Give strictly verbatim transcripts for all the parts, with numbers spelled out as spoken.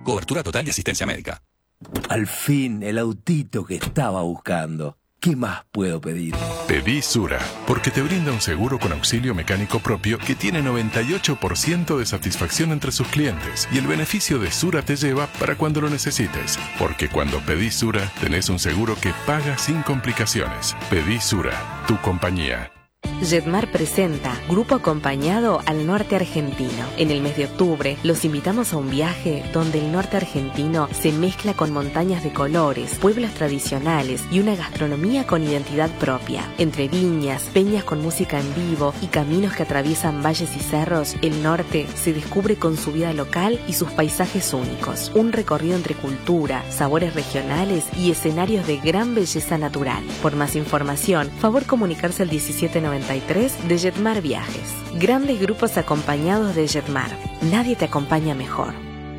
Cobertura total y asistencia médica. Al fin, el autito que estaba buscando. ¿Qué más puedo pedir? Pedí Sura, porque te brinda un seguro con auxilio mecánico propio que tiene noventa y ocho por ciento de satisfacción entre sus clientes. Y el beneficio de Sura te lleva para cuando lo necesites. Porque cuando pedís Sura, tenés un seguro que paga sin complicaciones. Pedí Sura, tu compañía. Jetmar presenta Grupo Acompañado al Norte Argentino. En el mes de octubre los invitamos a un viaje donde el norte argentino se mezcla con montañas de colores, pueblos tradicionales y una gastronomía con identidad propia. Entre viñas, peñas con música en vivo y caminos que atraviesan valles y cerros, el norte se descubre con su vida local y sus paisajes únicos. Un recorrido entre cultura, sabores regionales y escenarios de gran belleza natural. Por más información, favor comunicarse al diecisiete noventa y tres de Jetmar Viajes. Grandes grupos acompañados de Jetmar. Nadie te acompaña mejor.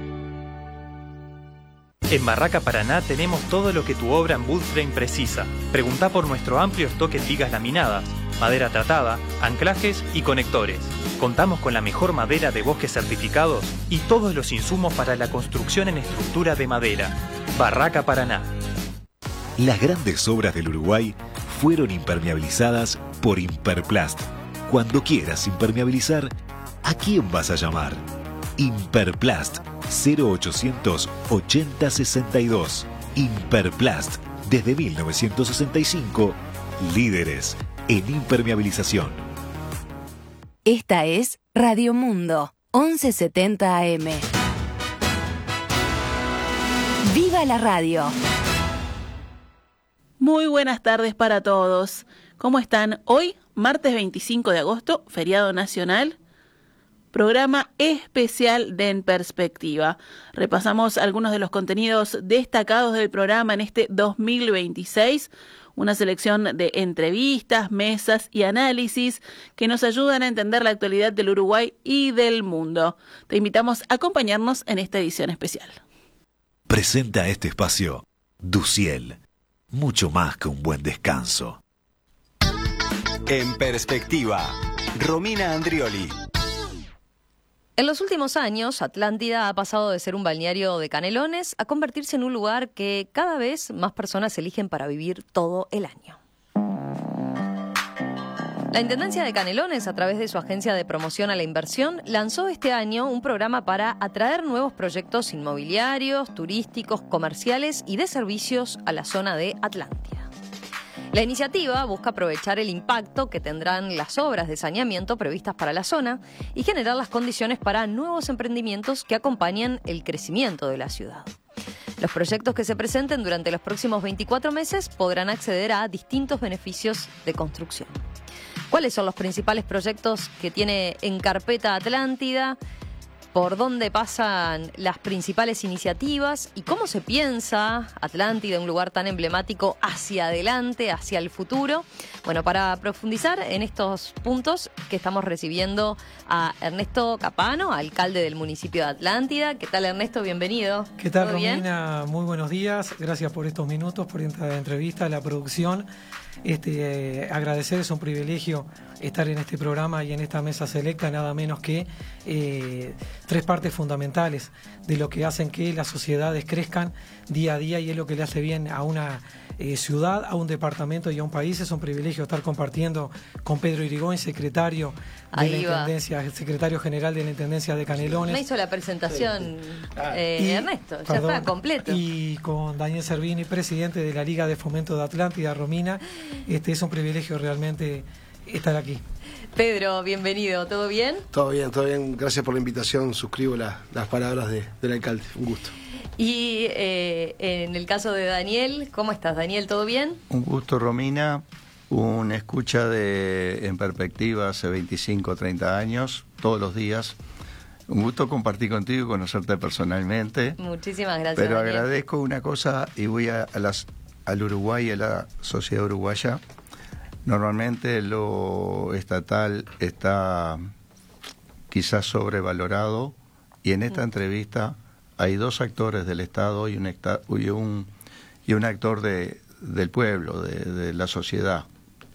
En Barraca Paraná tenemos todo lo que tu obra en wood frame precisa. Preguntá por nuestro amplio stock en vigas laminadas, madera tratada, anclajes y conectores. Contamos con la mejor madera de bosques certificados y todos los insumos para la construcción en estructura de madera. Barraca Paraná. Las grandes obras del Uruguay fueron impermeabilizadas por Imperplast. Cuando quieras impermeabilizar, ¿a quién vas a llamar? Imperplast, cero ochocientos ochenta sesenta y dos. Imperplast, desde mil novecientos sesenta y cinco, líderes en impermeabilización. Esta es Radio Mundo, once setenta A M. ¡Viva la radio! Muy buenas tardes para todos. ¿Cómo están? Hoy, martes veinticinco de agosto, feriado nacional, programa especial de En Perspectiva. Repasamos algunos de los contenidos destacados del programa en este dos mil veintiséis, una selección de entrevistas, mesas y análisis que nos ayudan a entender la actualidad del Uruguay y del mundo. Te invitamos a acompañarnos en esta edición especial. Presenta este espacio Duciel. Mucho más que un buen descanso. En Perspectiva, Romina Andrioli. En los últimos años, Atlántida ha pasado de ser un balneario de Canelones a convertirse en un lugar que cada vez más personas eligen para vivir todo el año. La Intendencia de Canelones, a través de su agencia de promoción a la inversión, lanzó este año un programa para atraer nuevos proyectos inmobiliarios, turísticos, comerciales y de servicios a la zona de Atlántida. La iniciativa busca aprovechar el impacto que tendrán las obras de saneamiento previstas para la zona y generar las condiciones para nuevos emprendimientos que acompañen el crecimiento de la ciudad. Los proyectos que se presenten durante los próximos veinticuatro meses podrán acceder a distintos beneficios de construcción. ¿Cuáles son los principales proyectos que tiene en carpeta Atlántida? ¿Por dónde pasan las principales iniciativas? ¿Y cómo se piensa Atlántida, un lugar tan emblemático, hacia adelante, hacia el futuro? Bueno, para profundizar en estos puntos que estamos recibiendo a Ernesto Capano, alcalde del municipio de Atlántida. ¿Qué tal, Ernesto? Bienvenido. ¿Qué tal, ¿Todo bien? Romina? Muy buenos días. Gracias por estos minutos, por esta entrevista, la producción. Este, eh, agradecer, es un privilegio estar en este programa y en esta mesa selecta, nada menos que eh, tres partes fundamentales de lo que hacen que las sociedades crezcan día a día y es lo que le hace bien a una eh, ciudad, a un departamento y a un país. Es un privilegio estar compartiendo con Pedro Irigoyen, secretario de Ahí la va. Intendencia, secretario general de la Intendencia de Canelones. Me hizo la presentación eh, Y- Ernesto, ya perdón, está, completo. Y con Daniel Servini, presidente de la Liga de Fomento de Atlántida, Romina. Este es un privilegio realmente estar aquí. Pedro, bienvenido, ¿todo bien? Todo bien, todo bien. Gracias por la invitación. Suscribo la- las palabras de- del alcalde. Un gusto. Y eh, en el caso de Daniel, ¿cómo estás, Daniel? ¿Todo bien? Un gusto, Romina. Un escucha de En Perspectiva hace veinticinco, treinta años, todos los días. Un gusto compartir contigo y conocerte personalmente. Muchísimas gracias, Pero Daniel. agradezco una cosa y voy a, a las, al Uruguay y a la sociedad uruguaya. Normalmente lo estatal está quizás sobrevalorado y en esta Mm. entrevista hay dos actores del Estado y un, hecta- y un, y un actor de, del pueblo, de, de la sociedad.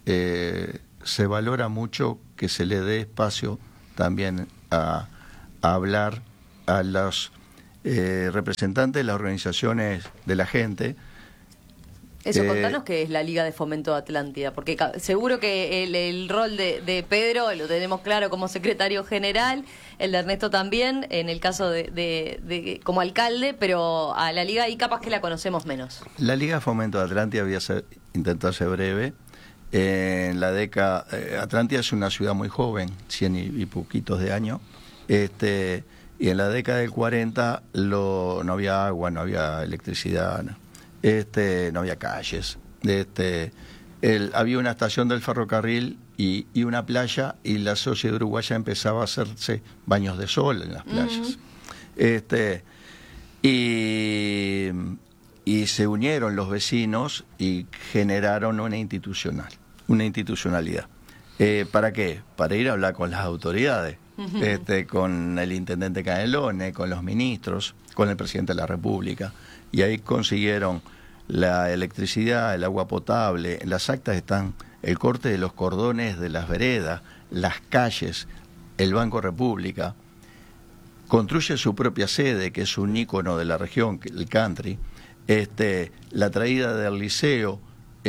Eh, se valora mucho que se le dé espacio también a, a hablar a los eh, representantes de las organizaciones de la gente. Eso, eh, contanos qué es la Liga de Fomento de Atlántida, porque ca- seguro que el, el rol de, de Pedro lo tenemos claro como secretario general, el de Ernesto también, en el caso de, de, de como alcalde, pero a la Liga ahí capaz que la conocemos menos. La Liga de Fomento de Atlántida, voy a ser, intentar ser breve. Eh, en la década, eh, Atlántida es una ciudad muy joven, cien y, y poquitos de años, este, y en la década del cuarenta lo, no había agua, no había electricidad, no, este, no había calles, este, el, había una estación del ferrocarril y, y una playa, y la sociedad uruguaya empezaba a hacerse baños de sol en las playas. Uh-huh. este, y... y se unieron los vecinos y generaron una institucional, una institucionalidad. Eh, ¿Para qué? Para ir a hablar con las autoridades, uh-huh. este, con el intendente Canelones, con los ministros, con el presidente de la República, y ahí consiguieron la electricidad, el agua potable. En las actas están el corte de los cordones de las veredas, las calles, el Banco República. Construye su propia sede, que es un ícono de la región, el country. Este, la traída del liceo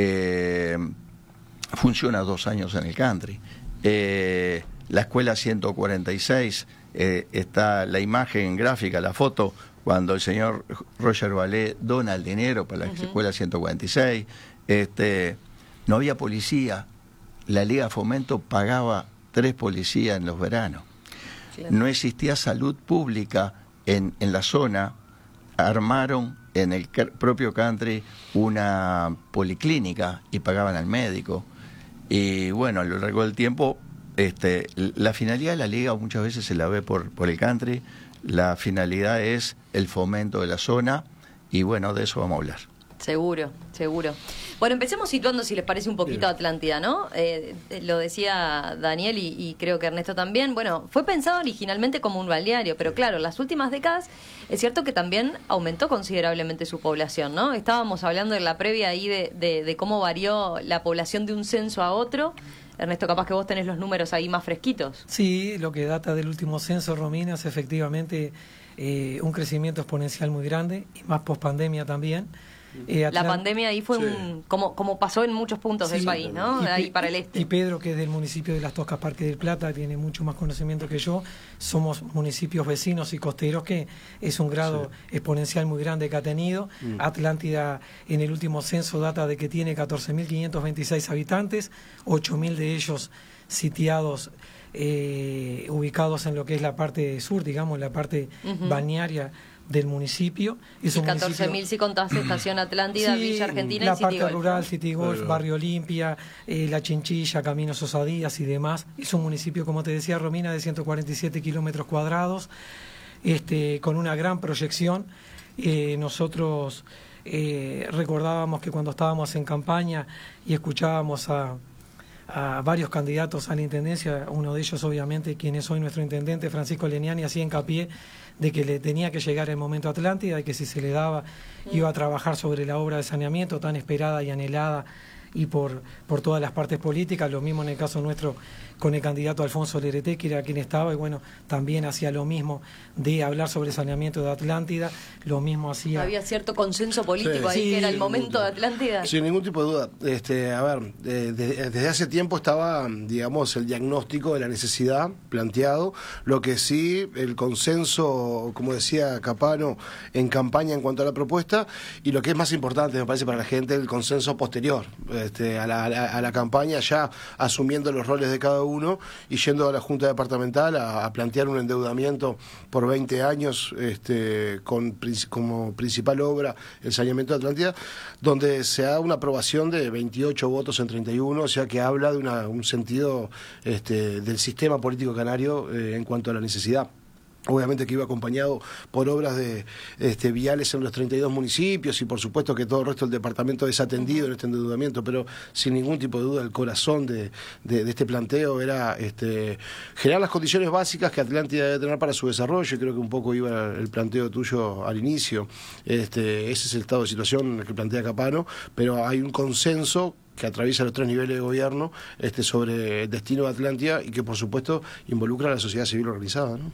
eh, funciona dos años en el country. Eh, la escuela ciento cuarenta y seis, eh, está la imagen gráfica, la foto, cuando el señor Roger Valé dona el dinero para la uh-huh. escuela ciento cuarenta y seis. Este, no había policía. La Liga de Fomento pagaba tres policías en los veranos. Claro. No existía salud pública en, en la zona. Armaron en el propio country una policlínica y pagaban al médico. Y bueno, a lo largo del tiempo, este, la finalidad de la Liga muchas veces se la ve por, por el country. La finalidad es el fomento de la zona, y bueno, de eso vamos a hablar. Seguro, seguro. Bueno, empecemos situando, si les parece, un poquito a Atlántida, ¿no? Eh, lo decía Daniel y, y creo que Ernesto también. Bueno, fue pensado originalmente como un balneario, pero claro, en las últimas décadas es cierto que también aumentó considerablemente su población, ¿no? Estábamos hablando en la previa ahí de, de, de cómo varió la población de un censo a otro. Ernesto, capaz que vos tenés los números ahí más fresquitos. Sí, lo que data del último censo, Romina, es efectivamente eh, un crecimiento exponencial muy grande, y más pospandemia también. Eh, la pandemia ahí fue sí. un como como pasó en muchos puntos sí, del país, ¿no? De ahí para el este. Y Pedro, que es del municipio de Las Toscas, Parque del Plata, tiene mucho más conocimiento que yo. Somos municipios vecinos y costeros, que es un grado sí. exponencial muy grande que ha tenido. Mm. Atlántida en el último censo data de que tiene catorce mil quinientos veintiséis habitantes, ocho mil de ellos sitiados, eh, ubicados en lo que es la parte sur, digamos, la parte uh-huh. balnearia del municipio. Es y un catorce mil si contás Estación Atlántida, sí, Villa Argentina la y City parte Golf. rural, City Golf, Barrio Olimpia, eh, La Chinchilla, Caminos Osadías y demás. Es un municipio, como te decía, Romina, de ciento cuarenta y siete kilómetros cuadrados, este, con una gran proyección. Eh, nosotros eh, recordábamos que cuando estábamos en campaña y escuchábamos a a varios candidatos a la intendencia, uno de ellos obviamente quien es hoy nuestro intendente, Francisco Leniani, hacía hincapié de que le tenía que llegar el momento Atlántida, de que si se le daba iba a trabajar sobre la obra de saneamiento tan esperada y anhelada y por, por todas las partes políticas. Lo mismo en el caso nuestro con el candidato Alfonso Lerete, que era quien estaba, y bueno, también hacía lo mismo de hablar sobre saneamiento de Atlántida, lo mismo hacía... Había cierto consenso político sí, ahí, sí, que era el momento de Atlántida. Sin ningún tipo de duda. Este, a ver, de, de, desde hace tiempo estaba, digamos, el diagnóstico de la necesidad planteado, lo que sí, el consenso, como decía Capano, en campaña en cuanto a la propuesta, y lo que es más importante, me parece, para la gente, el consenso posterior este, a, la, a, la, a la campaña, ya asumiendo los roles de cada uno, uno y yendo a la Junta Departamental a, a plantear un endeudamiento por veinte años este, con como principal obra el saneamiento de Atlántida, donde se da una aprobación de veintiocho votos en treinta y uno, o sea que habla de una, un sentido este, del sistema político canario eh, en cuanto a la necesidad. Obviamente que iba acompañado por obras de este, viales en los treinta y dos municipios, y por supuesto que todo el resto del departamento desatendido en este endeudamiento, pero sin ningún tipo de duda el corazón de, de, de este planteo era este, generar las condiciones básicas que Atlántida debe tener para su desarrollo, y creo que un poco iba el planteo tuyo al inicio. Este, ese es el estado de situación en el que plantea Capano, pero hay un consenso que atraviesa los tres niveles de gobierno este, sobre el destino de Atlántida, y que por supuesto involucra a la sociedad civil organizada, ¿no?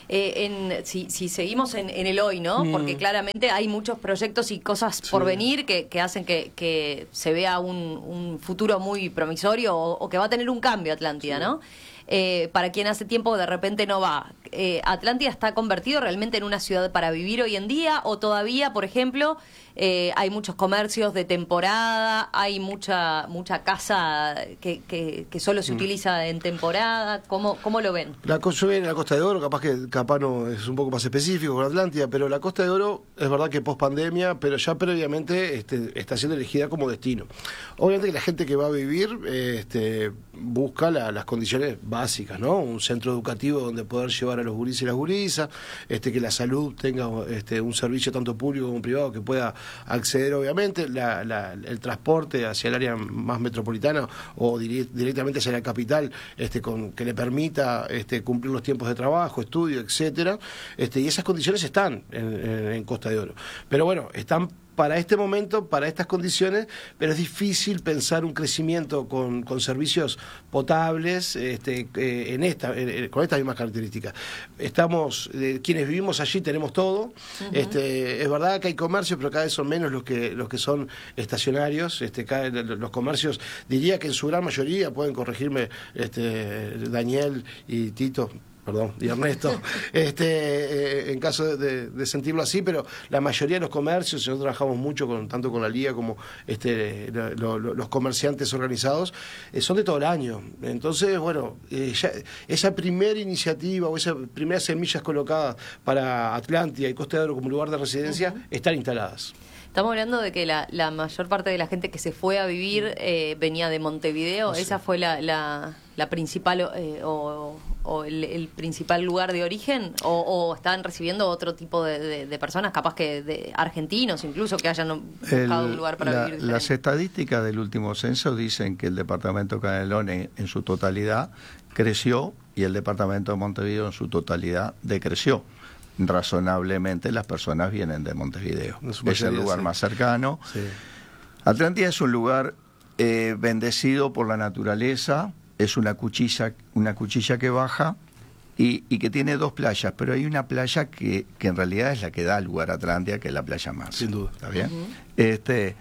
Eh, en, si, si seguimos en, en el hoy, ¿no? Mm. Porque claramente hay muchos proyectos y cosas Sí. por venir que, que hacen que, que se vea un, un futuro muy promisorio o, o que va a tener un cambio Atlántida, Sí. ¿no? Eh, para quien hace tiempo de repente no va, eh, ¿Atlántida está convertido realmente en una ciudad para vivir hoy en día? ¿O todavía, por ejemplo, eh, hay muchos comercios de temporada, hay mucha mucha casa que, que, que solo se Mm. utiliza en temporada? ¿Cómo, cómo lo ven? La cosa viene en la Costa de Oro, capaz que Capano es un poco más específico con Atlántida, pero la Costa de Oro es verdad que post pandemia, pero ya previamente este, está siendo elegida como destino. Obviamente que la gente que va a vivir eh, este, busca la- las condiciones básicas, ¿no? Un centro educativo donde poder llevar a los gurises y las gurisas, este, que la salud tenga este, un servicio tanto público como privado que pueda acceder, obviamente, la, la, el transporte hacia el área más metropolitana o dire- directamente hacia la capital, este, con, que le permita este, cumplir los tiempos de trabajo, estudio, etcétera. Este, y esas condiciones están en, en, en Costa de Oro. Pero bueno, están para este momento, para estas condiciones, pero es difícil pensar un crecimiento con, con servicios potables este, eh, en esta, en- con estas mismas características. Estamos, eh, quienes vivimos allí tenemos todo. Ujú. este, es verdad que hay comercios, pero cada vez son menos los que los que son estacionarios. Este, cada- los comercios, diría que en su gran mayoría, pueden corregirme este, Daniel y Tito, perdón, y Ernesto, este, eh, en caso de, de sentirlo así, pero la mayoría de los comercios, nosotros trabajamos mucho con tanto con la Liga como este, lo- lo- los comerciantes organizados, eh, son de todo el año. Entonces, bueno, eh, ya, esa primera iniciativa o esas primeras semillas colocadas para Atlántida y Costa de Oro como lugar de residencia están instaladas. Estamos hablando de que la, la mayor parte de la gente que se fue a vivir eh, venía de Montevideo. Ah, sí. ¿Esa fue la, la, la principal eh, o, o el, el principal lugar de origen? ¿O, o estaban recibiendo otro tipo de, de- de personas, capaz que de argentinos incluso, que hayan buscado El- un lugar para la- vivir diferente? las estadísticas del último censo dicen que el departamento de Canelones en su totalidad creció y el departamento de Montevideo en su totalidad decreció. Razonablemente las personas vienen de Montevideo, En su es el mayoría, lugar sí. más cercano. Sí. Atlántida es un lugar eh, bendecido por la naturaleza, es una cuchilla, una cuchilla que baja y, y que tiene dos playas, pero hay una playa que, que en realidad es la que da lugar a Atlántida, que es la playa Mansa. Sin duda. ¿Está bien? Ujú. Este,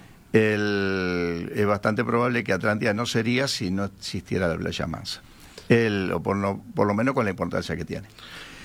el- es bastante probable que Atlántida no sería si no existiera la playa Mansa, el, o por, lo, por lo menos con la importancia que tiene.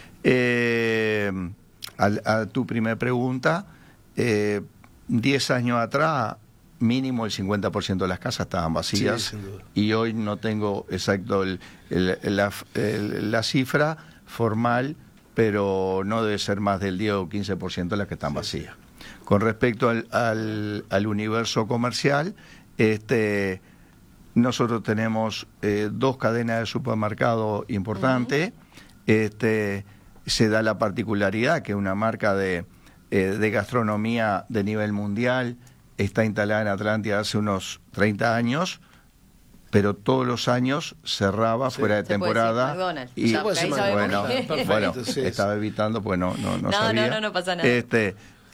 Eh, al- a, tu primera pregunta, eh, diez años atrás, mínimo el cincuenta por ciento de las casas estaban vacías, Sí, sin duda. y hoy no tengo exacto el- el- la, el- la cifra formal, pero no debe ser más del diez o quince por ciento de las que están vacías. Con respecto al, al, al universo comercial, este, nosotros tenemos eh, dos cadenas de supermercado importantes. este, se da la particularidad que una marca de, eh, de gastronomía de nivel mundial está instalada en Atlántida hace unos treinta años, pero todos los años cerraba Sí. fuera de Se puede temporada. decir McDonald's. Y, Ya, porque ahí sabemos bueno, que- Perfecto, bueno, sí, sí. estaba evitando, pues no, no, no No, sabía. no, no, no pasa nada. Este,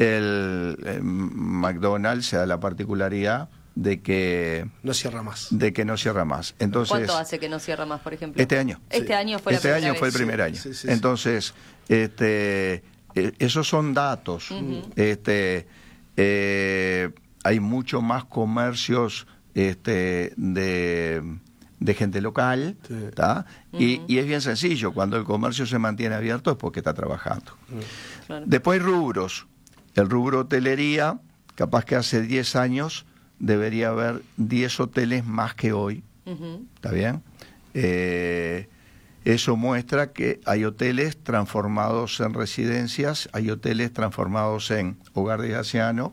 el eh, McDonald's se da la particularidad de que no cierra más. De que no cierra más. Entonces, ¿Cuánto hace que no cierra más, por ejemplo? este año. Este año fue la Este primera año fue el vez. primer año. Sí, sí, sí. Entonces, este, eh, esos son datos. Ujú. Este, eh, hay mucho más comercios este, de, de gente local, ¿tá? y, y es bien sencillo. Cuando el comercio se mantiene abierto es porque está trabajando. Claro. Después hay rubros. El rubro hotelería, capaz que hace diez años debería haber diez hoteles más que hoy. Ujú. ¿Está bien? Eh, eso muestra que hay hoteles transformados en residencias, hay hoteles transformados en hogar de ancianos.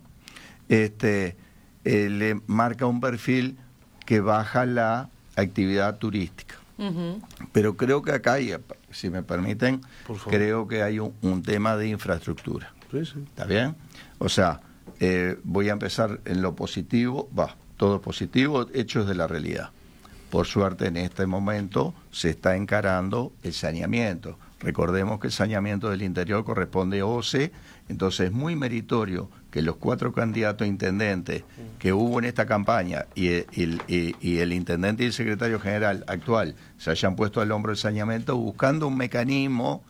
Este, eh, le marca un perfil que baja la actividad turística. Ujú. Pero creo que acá hay, si me permiten, Por favor. creo que hay un, un tema de infraestructura. Sí, sí. ¿Está bien? O sea, eh, voy a empezar en lo positivo, va, todo positivo, hechos de la realidad. Por suerte, en este momento se está encarando el saneamiento. Recordemos que el saneamiento del interior corresponde a O C E, entonces es muy meritorio que los cuatro candidatos a intendentes que hubo en esta campaña y, y- y- y el intendente y el secretario general actual se hayan puesto al hombro el saneamiento buscando un mecanismo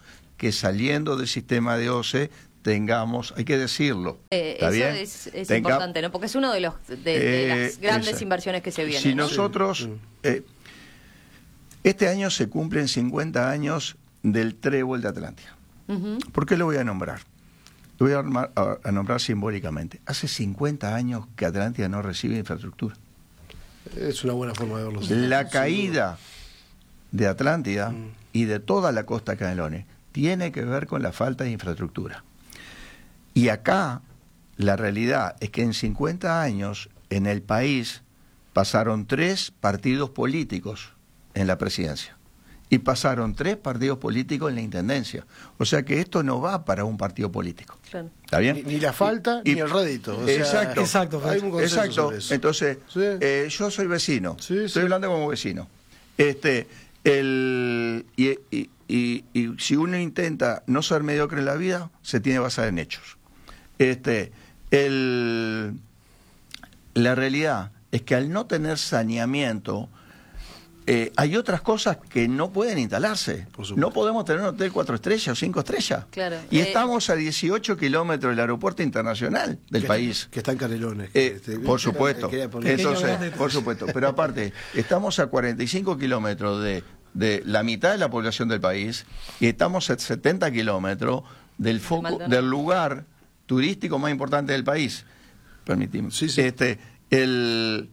que saliendo del sistema de O C E tengamos, hay que decirlo. Eh, ¿Está eso bien? es, es Tenga, importante, ¿no? Porque es uno de los de, de eh, las grandes esa. inversiones que se vienen. Si ¿no? nosotros, eh, este año se cumplen cincuenta años del trébol de Atlántida. Uh-huh. ¿Por qué lo voy a nombrar? Lo voy a, armar, a, a nombrar simbólicamente. Hace cincuenta años que Atlántida no recibe infraestructura. Es una buena forma de verlo. La caída de Atlántida mm. y de toda la costa Canelones tiene que ver con la falta de infraestructura. Y acá la realidad es que en cincuenta años en el país pasaron tres partidos políticos en la presidencia y pasaron tres partidos políticos en la intendencia. O sea que esto no va para un partido político. Claro. ¿Está bien? Ni, ni la falta y, ni el rédito. O exacto. Sea, exacto. Hay un consenso exacto. sobre eso. Entonces, sí. eh, yo soy vecino. Sí, Estoy sí. hablando como vecino. Este, el y, y, y, y si uno intenta no ser mediocre en la vida, se tiene que basar en hechos. Este, el, la realidad es que al no tener saneamiento, eh, hay otras cosas que no pueden instalarse. No podemos tener un hotel cuatro estrellas o cinco estrellas. Claro. Y eh, estamos a dieciocho kilómetros del aeropuerto internacional del que país. Está, que está en Canelones. Eh, este, por supuesto. Entonces, por supuesto. Pero aparte, estamos a cuarenta y cinco kilómetros de, de la mitad de la población del país y estamos a setenta kilómetros del foco, Maldonado. del lugar turístico más importante del país. Permitime. Sí, sí. Este, el,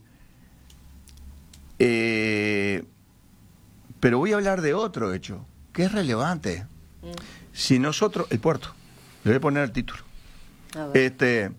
eh, pero voy a hablar de otro hecho que es relevante. Mm. Si nosotros, el puerto, le voy a poner el título. A ver. Este,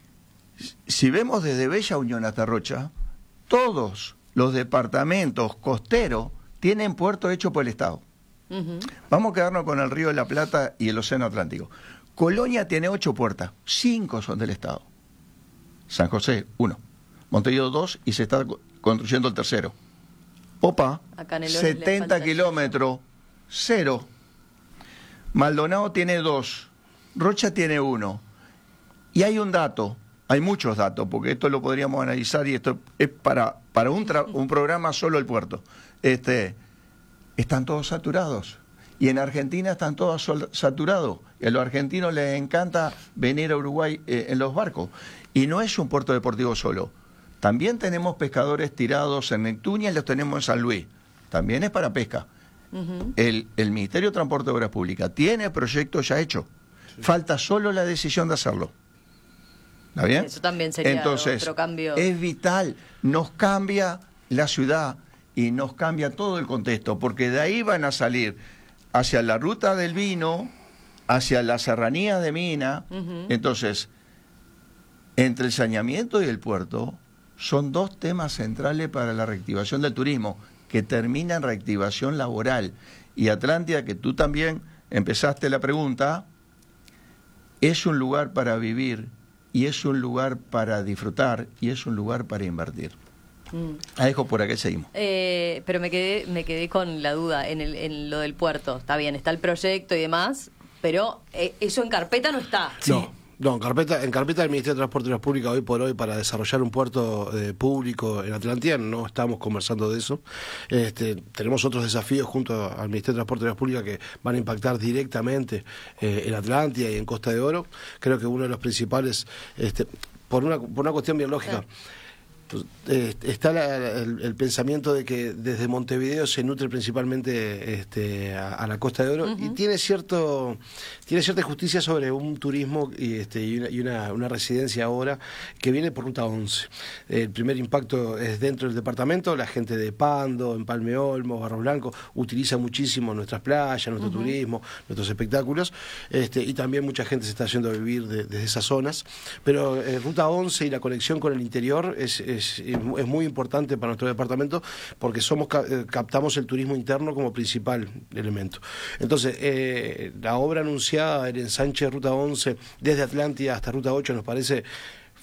si vemos desde Bella Unión hasta Rocha, todos los departamentos costeros tienen puerto hecho por el Estado. Uh-huh. Vamos a quedarnos con el Río de la Plata y el Océano Atlántico. Colonia tiene ocho puertas, cinco son del Estado. San José, uno. Montevideo, dos, y se está construyendo el tercero. Popa, setenta kilómetros, cero. Maldonado tiene dos. Rocha tiene uno. Y hay un dato, hay muchos datos, porque esto lo podríamos analizar y esto es para, para un, tra- un programa solo el puerto. Este, están todos saturados. Y en Argentina están todos sol- saturados. Y a los argentinos les encanta venir a Uruguay eh, en los barcos. Y no es un puerto deportivo solo. También tenemos pescadores tirados en Neptunia y los tenemos en San Luis. También es para pesca. Uh-huh. El, el Ministerio de Transporte de Obras Públicas tiene proyectos ya hechos. Sí. Falta solo la decisión de hacerlo. ¿Está bien? Eso también sería Entonces, otro cambio. Es vital. Nos cambia la ciudad y nos cambia todo el contexto, porque de ahí van a salir hacia la ruta del vino, hacia la serranía de Mina. Uh-huh. Entonces, entre el saneamiento y el puerto, son dos temas centrales para la reactivación del turismo, que termina en reactivación laboral. Y Atlántida, que tú también empezaste la pregunta, es un lugar para vivir, y es un lugar para disfrutar, y es un lugar para invertir. Mm. Ah, dejo por acá, seguimos. Eh, pero me quedé, me quedé con la duda en, el, en lo del puerto. Está bien, está el proyecto y demás, pero eh, eso en carpeta no está. No. No, en carpeta, en carpeta del Ministerio de Transporte y Obras Públicas hoy por hoy para desarrollar un puerto eh, público en Atlántida no estamos conversando de eso. Este, tenemos otros desafíos junto al Ministerio de Transporte y Obras Públicas que van a impactar directamente eh, en Atlántida y en Costa de Oro. Creo que uno de los principales, este, por una por una cuestión biológica. Ah. Pues, eh, está la, el, el pensamiento de que desde Montevideo se nutre principalmente este, a, a la Costa de Oro. Uh-huh. Y tiene cierto tiene cierta justicia sobre un turismo y, este, y, una, y una, una residencia ahora que viene por Ruta once. El primer impacto es dentro del departamento. La gente de Pando, en Palme Olmos, Barro Blanco utiliza muchísimo nuestras playas, nuestro uh-huh. turismo, nuestros espectáculos, este, y también mucha gente se está yendo a vivir de, desde esas zonas. Pero eh, Ruta once y la conexión con el interior es, es Es, es muy importante para nuestro departamento porque somos captamos el turismo interno como principal elemento. Entonces, eh, la obra anunciada, el ensanche de Ruta once desde Atlántida hasta Ruta ocho nos parece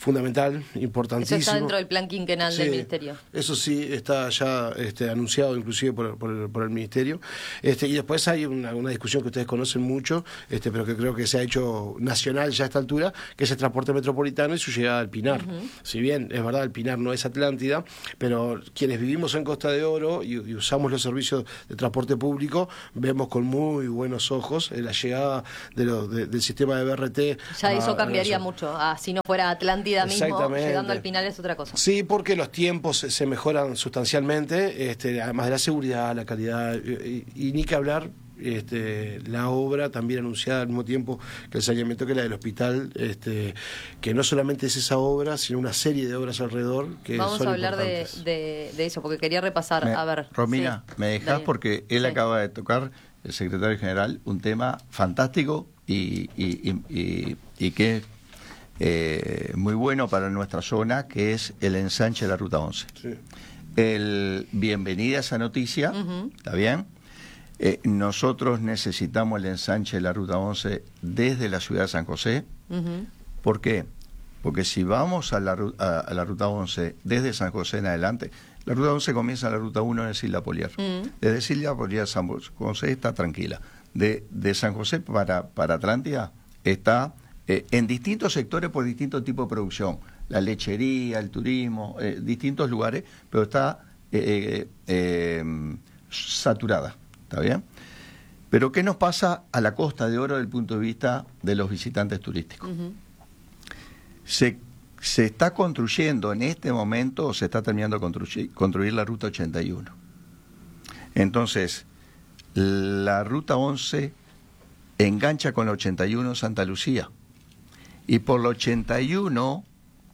fundamental, importantísimo. Eso está dentro del plan quinquenal Sí, del Ministerio. Eso sí, está ya este, anunciado inclusive por, por, el, por el Ministerio. Este, y después hay una, una discusión que ustedes conocen mucho, este, pero que creo que se ha hecho nacional ya a esta altura, que es el transporte metropolitano y su llegada al Pinar. Uh-huh. Si bien es verdad, el Pinar no es Atlántida, pero quienes vivimos en Costa de Oro y, y usamos los servicios de transporte público, vemos con muy buenos ojos eh, la llegada de lo, de, del sistema de B R T. Ya a, eso cambiaría a la... mucho. Ah, si no fuera Atlántida mismo, llegando al Pinar es otra cosa. Sí, porque los tiempos se, se mejoran sustancialmente, este, además de la seguridad, la calidad, y, y, y ni que hablar. Este, la obra también anunciada al mismo tiempo que el saneamiento, que la del hospital, este, que no solamente es esa obra, sino una serie de obras alrededor que Vamos son a hablar de, importantes. de, de eso, porque quería repasar, Me, a ver. Romina, sí, me dejás Daniel. porque él sí. acaba de tocar, el secretario general, un tema fantástico y, y, y, y, y que es eh, muy bueno para nuestra zona, que es el ensanche de la Ruta once. Sí. El, bienvenida a esa noticia, uh-huh. ¿Está bien? Eh, nosotros necesitamos el ensanche de la Ruta once desde la ciudad de San José. Uh-huh. ¿Por qué? Porque si vamos a la, a, a la Ruta once desde San José en adelante, la Ruta once comienza en la Ruta uno en Silva Poliar. Uh-huh. Desde Silva Poliar San José está tranquila. De, de San José para, para Atlántida está eh, en distintos sectores por distintos tipos de producción. La lechería, el turismo, eh, distintos lugares, pero está eh, eh, eh, saturada. ¿Está bien? Pero ¿qué nos pasa a la Costa de Oro desde el punto de vista de los visitantes turísticos? Uh-huh. Se, se está construyendo en este momento, o se está terminando de construir, construir la Ruta ochenta y uno. Entonces, la Ruta once engancha con la ochenta y uno Santa Lucía. Y por la ochenta y uno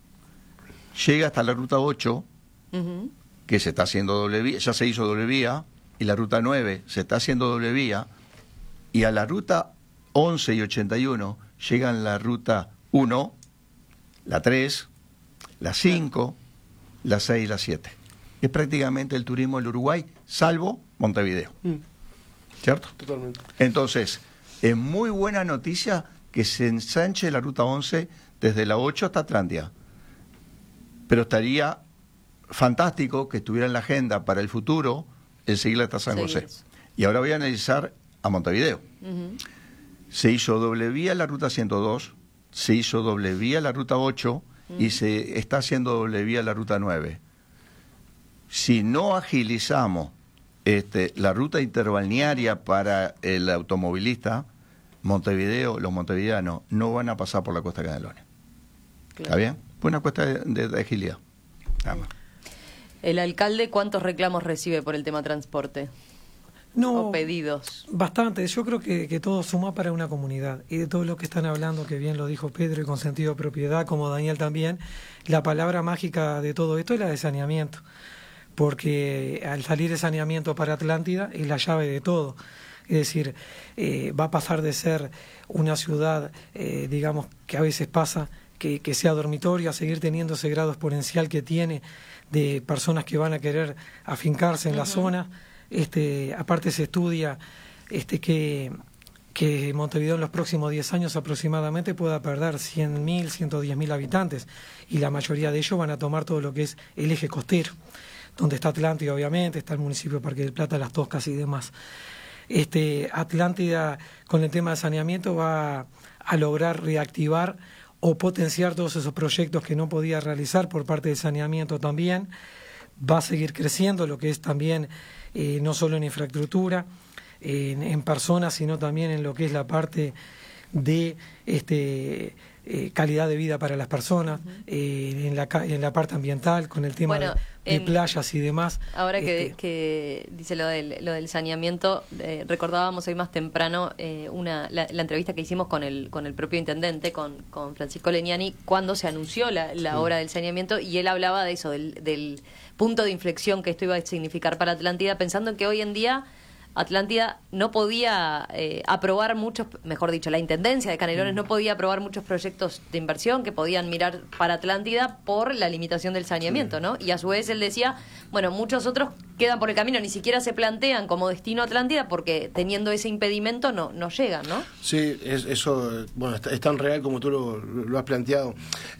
llega hasta la Ruta ocho, uh-huh. que se está haciendo doble vía, ya se hizo doble vía, y la Ruta nueve se está haciendo doble vía, y a la Ruta once y ochenta y uno llegan la Ruta uno, la tres, la cinco, la seis y la siete. Es prácticamente el turismo del Uruguay, salvo Montevideo. Mm. ¿Cierto? Totalmente. Entonces, es muy buena noticia que se ensanche la Ruta once desde la ocho hasta Atlántida. Pero estaría fantástico que estuviera en la agenda para el futuro el seguirla hasta San José. Sí. Y ahora voy a analizar a Montevideo. Uh-huh. Se hizo doble vía la Ruta ciento dos, se hizo doble vía la Ruta ocho uh-huh. y se está haciendo doble vía la Ruta nueve. Si no agilizamos este, la ruta interbalnearia para el automovilista, Montevideo, los montevideanos no van a pasar por la Costa de Canelones. Claro. ¿Está bien? Fue una cuesta de, de, de agilidad. Nada más. ¿El alcalde cuántos reclamos recibe por el tema transporte? No, o pedidos. Bastante. Yo creo que, que todo suma para una comunidad. Y de todo lo que están hablando, que bien lo dijo Pedro, y con sentido de propiedad, como Daniel también, la palabra mágica de todo esto es la de saneamiento. Porque al salir de saneamiento para Atlántida es la llave de todo. Es decir, eh, va a pasar de ser una ciudad, eh, digamos, que a veces pasa, que, que sea dormitorio, a seguir teniendo ese grado exponencial que tiene de personas que van a querer afincarse en uh-huh. la zona. Este, aparte se estudia este, que, que Montevideo en los próximos diez años aproximadamente pueda perder cien mil, ciento diez mil habitantes, y la mayoría de ellos van a tomar todo lo que es el eje costero, donde está Atlántida, obviamente, está el municipio de Parque del Plata, Las Toscas y demás. Este, Atlántida, con el tema de saneamiento, va a lograr reactivar o potenciar todos esos proyectos que no podía realizar por parte del saneamiento también. Va a seguir creciendo lo que es también, eh, no solo en infraestructura, eh, en, en personas, sino también en lo que es la parte de este eh, calidad de vida para las personas, uh-huh. eh, en, la, en la parte ambiental, con el tema bueno, de, de en, playas y demás. Ahora que, este, que dice lo del, lo del saneamiento, eh, recordábamos hoy más temprano eh, una la, la entrevista que hicimos con el con el propio intendente, con, con Francisco Legnani, cuando se anunció la, la sí. obra del saneamiento, y él hablaba de eso, del, del punto de inflexión que esto iba a significar para Atlántida, pensando en que hoy en día Atlántida no podía eh, aprobar muchos, mejor dicho, la Intendencia de Canelones no podía aprobar muchos proyectos de inversión que podían mirar para Atlántida por la limitación del saneamiento, sí. ¿no? Y a su vez él decía, bueno, muchos otros quedan por el camino, ni siquiera se plantean como destino Atlántida porque teniendo ese impedimento no, no llegan, ¿no? Sí, es, eso bueno, es, es tan real como tú lo, lo has planteado.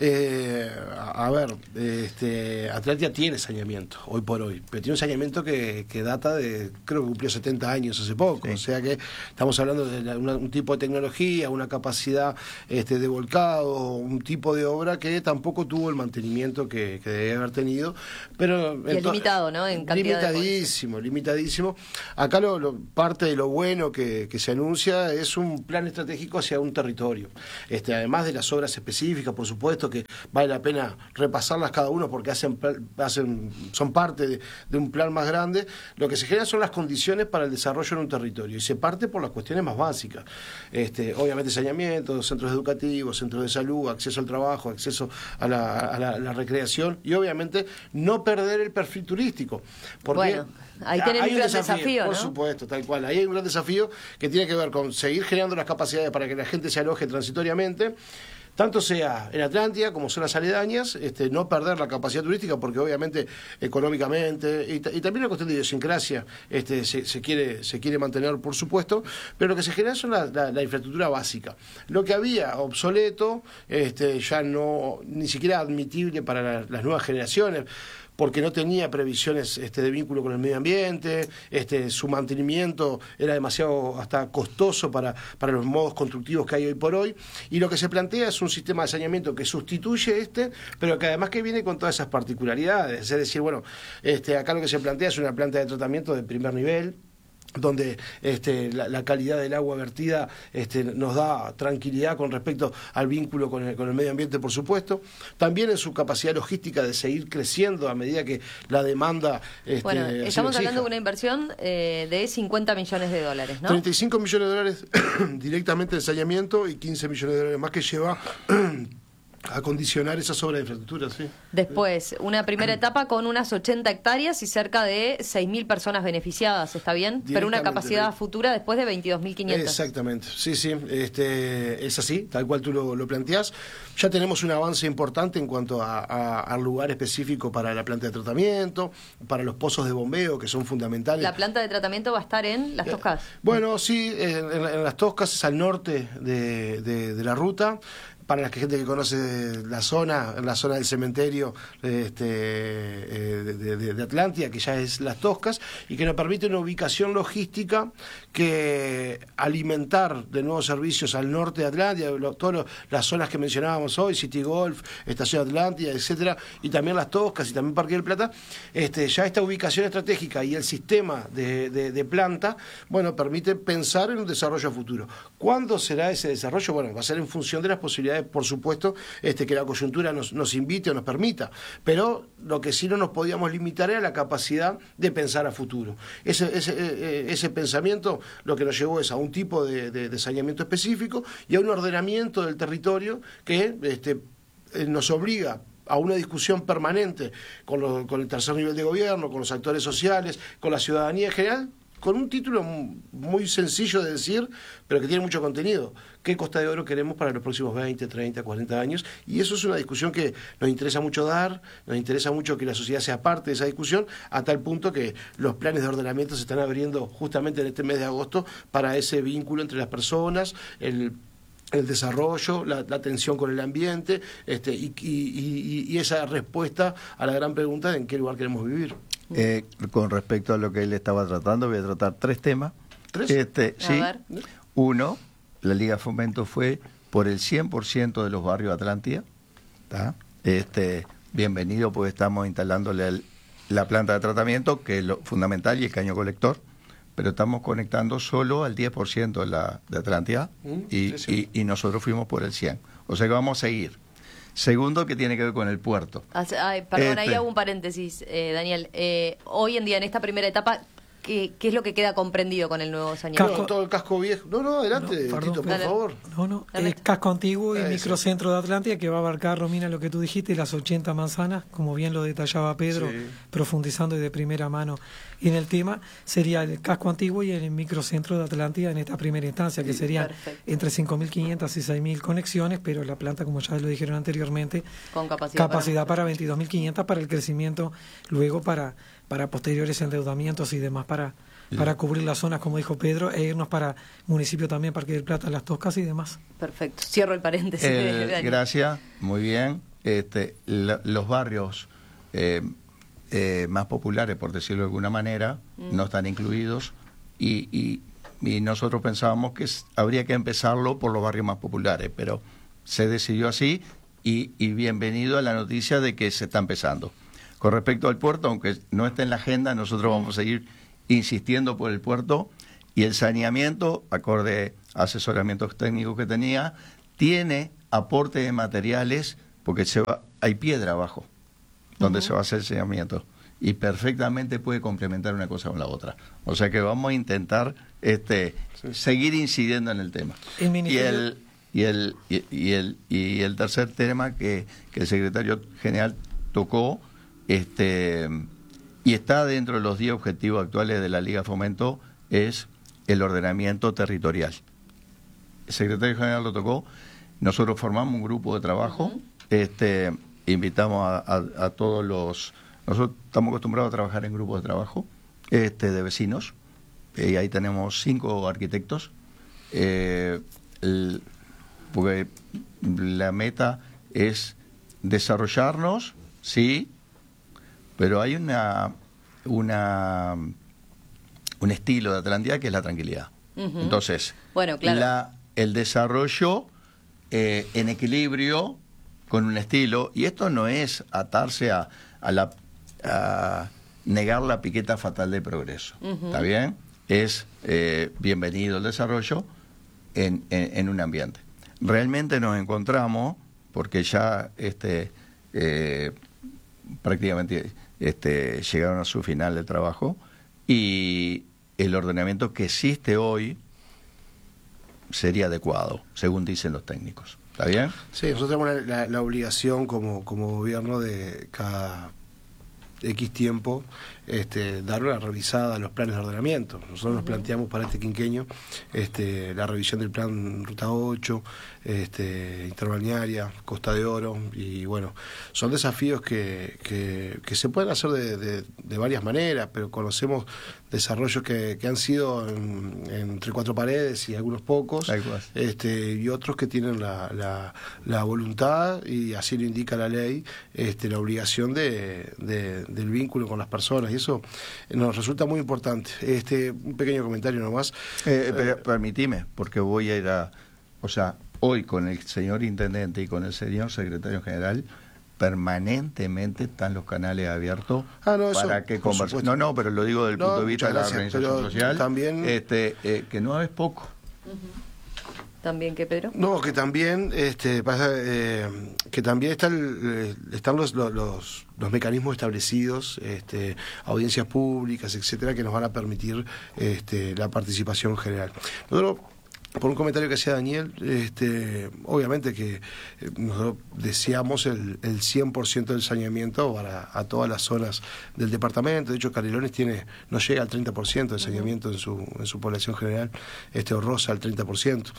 Eh, a, a ver, este, Atlántida tiene saneamiento hoy por hoy, pero tiene un saneamiento que, que data de, creo que cumplió setenta años hace poco, sí. O sea que estamos hablando de la, una, un tipo de tecnología, una capacidad este, de volcado, un tipo de obra que tampoco tuvo el mantenimiento que, que debe haber tenido, pero y es limitado, ¿no? En cantidad limitadísimo, de limitadísimo. Acá lo, lo, parte de lo bueno que, que se anuncia es un plan estratégico hacia un territorio. Este, además de las obras específicas, por supuesto que vale la pena repasarlas cada uno porque hacen, hacen son parte de, de un plan más grande. Lo que se genera son las condiciones para el desarrollo en un territorio y se parte por las cuestiones más básicas. Este, obviamente saneamiento, centros educativos, centros de salud, acceso al trabajo, acceso a la, a la, a la recreación y obviamente no perder el perfil turístico. Porque bueno, ahí tenés un gran desafío, desafío por ¿no? supuesto, tal cual. Ahí hay un gran desafío que tiene que ver con seguir generando las capacidades para que la gente se aloje transitoriamente, tanto sea en Atlántida como zonas aledañas, este, no perder la capacidad turística porque obviamente económicamente y, y también la cuestión de idiosincrasia este, se, se quiere se quiere mantener, por supuesto, pero lo que se genera es la, la, la infraestructura básica. Lo que había obsoleto, este, ya no ni siquiera admitible para la, las nuevas generaciones, porque no tenía previsiones este, de vínculo con el medio ambiente, este, su mantenimiento era demasiado hasta costoso para, para los modos constructivos que hay hoy por hoy, y lo que se plantea es un sistema de saneamiento que sustituye este, pero que además que viene con todas esas particularidades, es decir, bueno, este, acá lo que se plantea es una planta de tratamiento de primer nivel, donde este, la, la calidad del agua vertida este, nos da tranquilidad con respecto al vínculo con el, con el medio ambiente, por supuesto. También en su capacidad logística de seguir creciendo a medida que la demanda... Este, bueno, estamos hablando de una inversión eh, de cincuenta millones de dólares, ¿no? treinta y cinco millones de dólares directamente en saneamiento y quince millones de dólares más que lleva... a condicionar esas obras de infraestructura, sí. Después, una primera etapa con unas ochenta hectáreas y cerca de seis mil personas beneficiadas, ¿está bien? Pero una capacidad futura después de veintidós mil quinientos. Exactamente, sí, sí, este, es así, tal cual tú lo, lo planteás. Ya tenemos un avance importante en cuanto a, a, al lugar específico para la planta de tratamiento, para los pozos de bombeo, que son fundamentales. ¿La planta de tratamiento va a estar en Las Toscas? Bueno, sí, en, en, en Las Toscas, es al norte de, de, de la ruta. Para la gente que conoce la zona, la zona del cementerio este, de, de, de Atlántida, que ya es Las Toscas, y que nos permite una ubicación logística que alimentar de nuevos servicios al norte de Atlántida, lo, todas las zonas que mencionábamos hoy, City Golf, Estación Atlántida, etcétera, y también Las Toscas y también Parque del Plata, este, ya esta ubicación estratégica y el sistema de, de, de planta, bueno, permite pensar en un desarrollo futuro. ¿Cuándo será ese desarrollo? Bueno, va a ser en función de las posibilidades, por supuesto, este, que la coyuntura nos, nos invite o nos permita, pero lo que sí no nos podíamos limitar era la capacidad de pensar a futuro. Ese, ese, ese pensamiento lo que nos llevó es a un tipo de, de, de saneamiento específico y a un ordenamiento del territorio que este, nos obliga a una discusión permanente con, lo, con el tercer nivel de gobierno, con los actores sociales, con la ciudadanía en general, con un título muy sencillo de decir, pero que tiene mucho contenido. ¿Qué Costa de Oro queremos para los próximos veinte, treinta, cuarenta años? Y eso es una discusión que nos interesa mucho dar, nos interesa mucho que la sociedad sea parte de esa discusión, a tal punto que los planes de ordenamiento se están abriendo justamente en este mes de agosto para ese vínculo entre las personas, el el desarrollo, la, la atención con el ambiente este, y, y, y, y esa respuesta a la gran pregunta de en qué lugar queremos vivir. Eh, con respecto a lo que él estaba tratando, voy a tratar tres temas. ¿Tres? Este, a sí. ver. Uno, la Liga de Fomento fue por el cien por ciento de los barrios de Atlántida. ¿Tá? Este, bienvenido, pues estamos instalándole el, la planta de tratamiento, que es lo fundamental, y el caño colector. Pero estamos conectando solo al diez por ciento de, la, de Atlántida mm, y, y, y nosotros fuimos por el cien por ciento. O sea que vamos a seguir. Segundo, que tiene que ver con el puerto. Ay, perdón, este, ahí hago un paréntesis, eh, Daniel. Eh, hoy en día, en esta primera etapa, ¿qué, qué es lo que queda comprendido con el nuevo saneamiento? Casco, todo el casco viejo. No, no, adelante, no, Tito, por Dale. favor. No, no, el casco antiguo y Eso. Microcentro de Atlántida, que va a abarcar, Romina, lo que tú dijiste, las ochenta manzanas, como bien lo detallaba Pedro, Sí. profundizando y de primera mano en el tema, sería el casco antiguo y el Microcentro de Atlántida en esta primera instancia, que serían Perfecto. entre cinco mil quinientas y seis mil conexiones, pero la planta, como ya lo dijeron anteriormente, Con capacidad, capacidad para veintidós mil quinientas para el crecimiento, luego para para posteriores endeudamientos y demás, para, para cubrir las zonas, como dijo Pedro, e irnos para municipio también, Parque del Plata, Las Toscas y demás. Perfecto. Cierro el paréntesis. Eh, gracias, muy bien. Este, la, los barrios eh, eh, más populares, por decirlo de alguna manera, mm. no están incluidos y, y, y nosotros pensábamos que es, habría que empezarlo por los barrios más populares, pero se decidió así y, y bienvenido a la noticia de que se está empezando. Con respecto al puerto, aunque no esté en la agenda, nosotros vamos a seguir insistiendo por el puerto y el saneamiento, acorde a asesoramientos técnicos que tenía, tiene aporte de materiales porque se va, hay piedra abajo donde uh-huh. se va a hacer el saneamiento y perfectamente puede complementar una cosa con la otra. O sea que vamos a intentar este sí. seguir incidiendo en el tema. El y el y el y, y el y el tercer tema que, que el secretario general tocó este y está dentro de los diez objetivos actuales de la Liga Fomento es el ordenamiento territorial. El secretario general lo tocó. Nosotros formamos un grupo de trabajo. Uh-huh. Este, invitamos a, a, a todos los... Nosotros estamos acostumbrados a trabajar en grupos de trabajo este, de vecinos, y ahí tenemos cinco arquitectos, eh, el, porque la meta es desarrollarnos, sí, pero hay una, una un estilo de Atlántida que es la tranquilidad. Uh-huh. Entonces, bueno, claro. la, el desarrollo eh, en equilibrio con un estilo, y esto no es atarse a, a, la, a negar la piqueta fatal de progreso, uh-huh. ¿está bien? Es eh, bienvenido el desarrollo en, en, en un ambiente. Realmente nos encontramos, porque ya este eh, prácticamente este, llegaron a su final de trabajo, y el ordenamiento que existe hoy sería adecuado, según dicen los técnicos. ¿Está bien? Sí, nosotros tenemos la, la, la obligación como, como gobierno de cada X tiempo este, dar una revisada a los planes de ordenamiento. Nosotros uh-huh. nos planteamos para este quinquenio este, la revisión del plan Ruta ocho, este, Interbalnearia, Costa de Oro, y bueno, son desafíos que, que, que se pueden hacer de, de, de varias maneras, pero conocemos desarrollos que, que han sido en, entre cuatro paredes y algunos pocos, este, y otros que tienen la, la, la voluntad, y así lo indica la ley, este, la obligación de, de, del vínculo con las personas, y eso nos resulta muy importante. Este, un pequeño comentario nomás. Eh, eh, permitime, porque voy a ir a... O sea, hoy con el señor intendente y con el señor secretario general permanentemente están los canales abiertos ah, no, para eso, que conversemos. No, no, pero lo digo desde el no, punto de vista de la gracias, organización social, también... este, eh, que no es poco. Uh-huh. ¿También qué, Pedro? No, que también este, pasa, eh, que también está el, están los, los, los, los mecanismos establecidos, este, audiencias públicas, etcétera, que nos van a permitir este, la participación general. Nosotros, por un comentario que hacía Daniel, este, obviamente que eh, nosotros deseamos el, el cien por ciento del saneamiento para a todas las zonas del departamento. De hecho, Canelones tiene no llega al treinta por ciento de saneamiento en su en su población general, este o roza al treinta por ciento.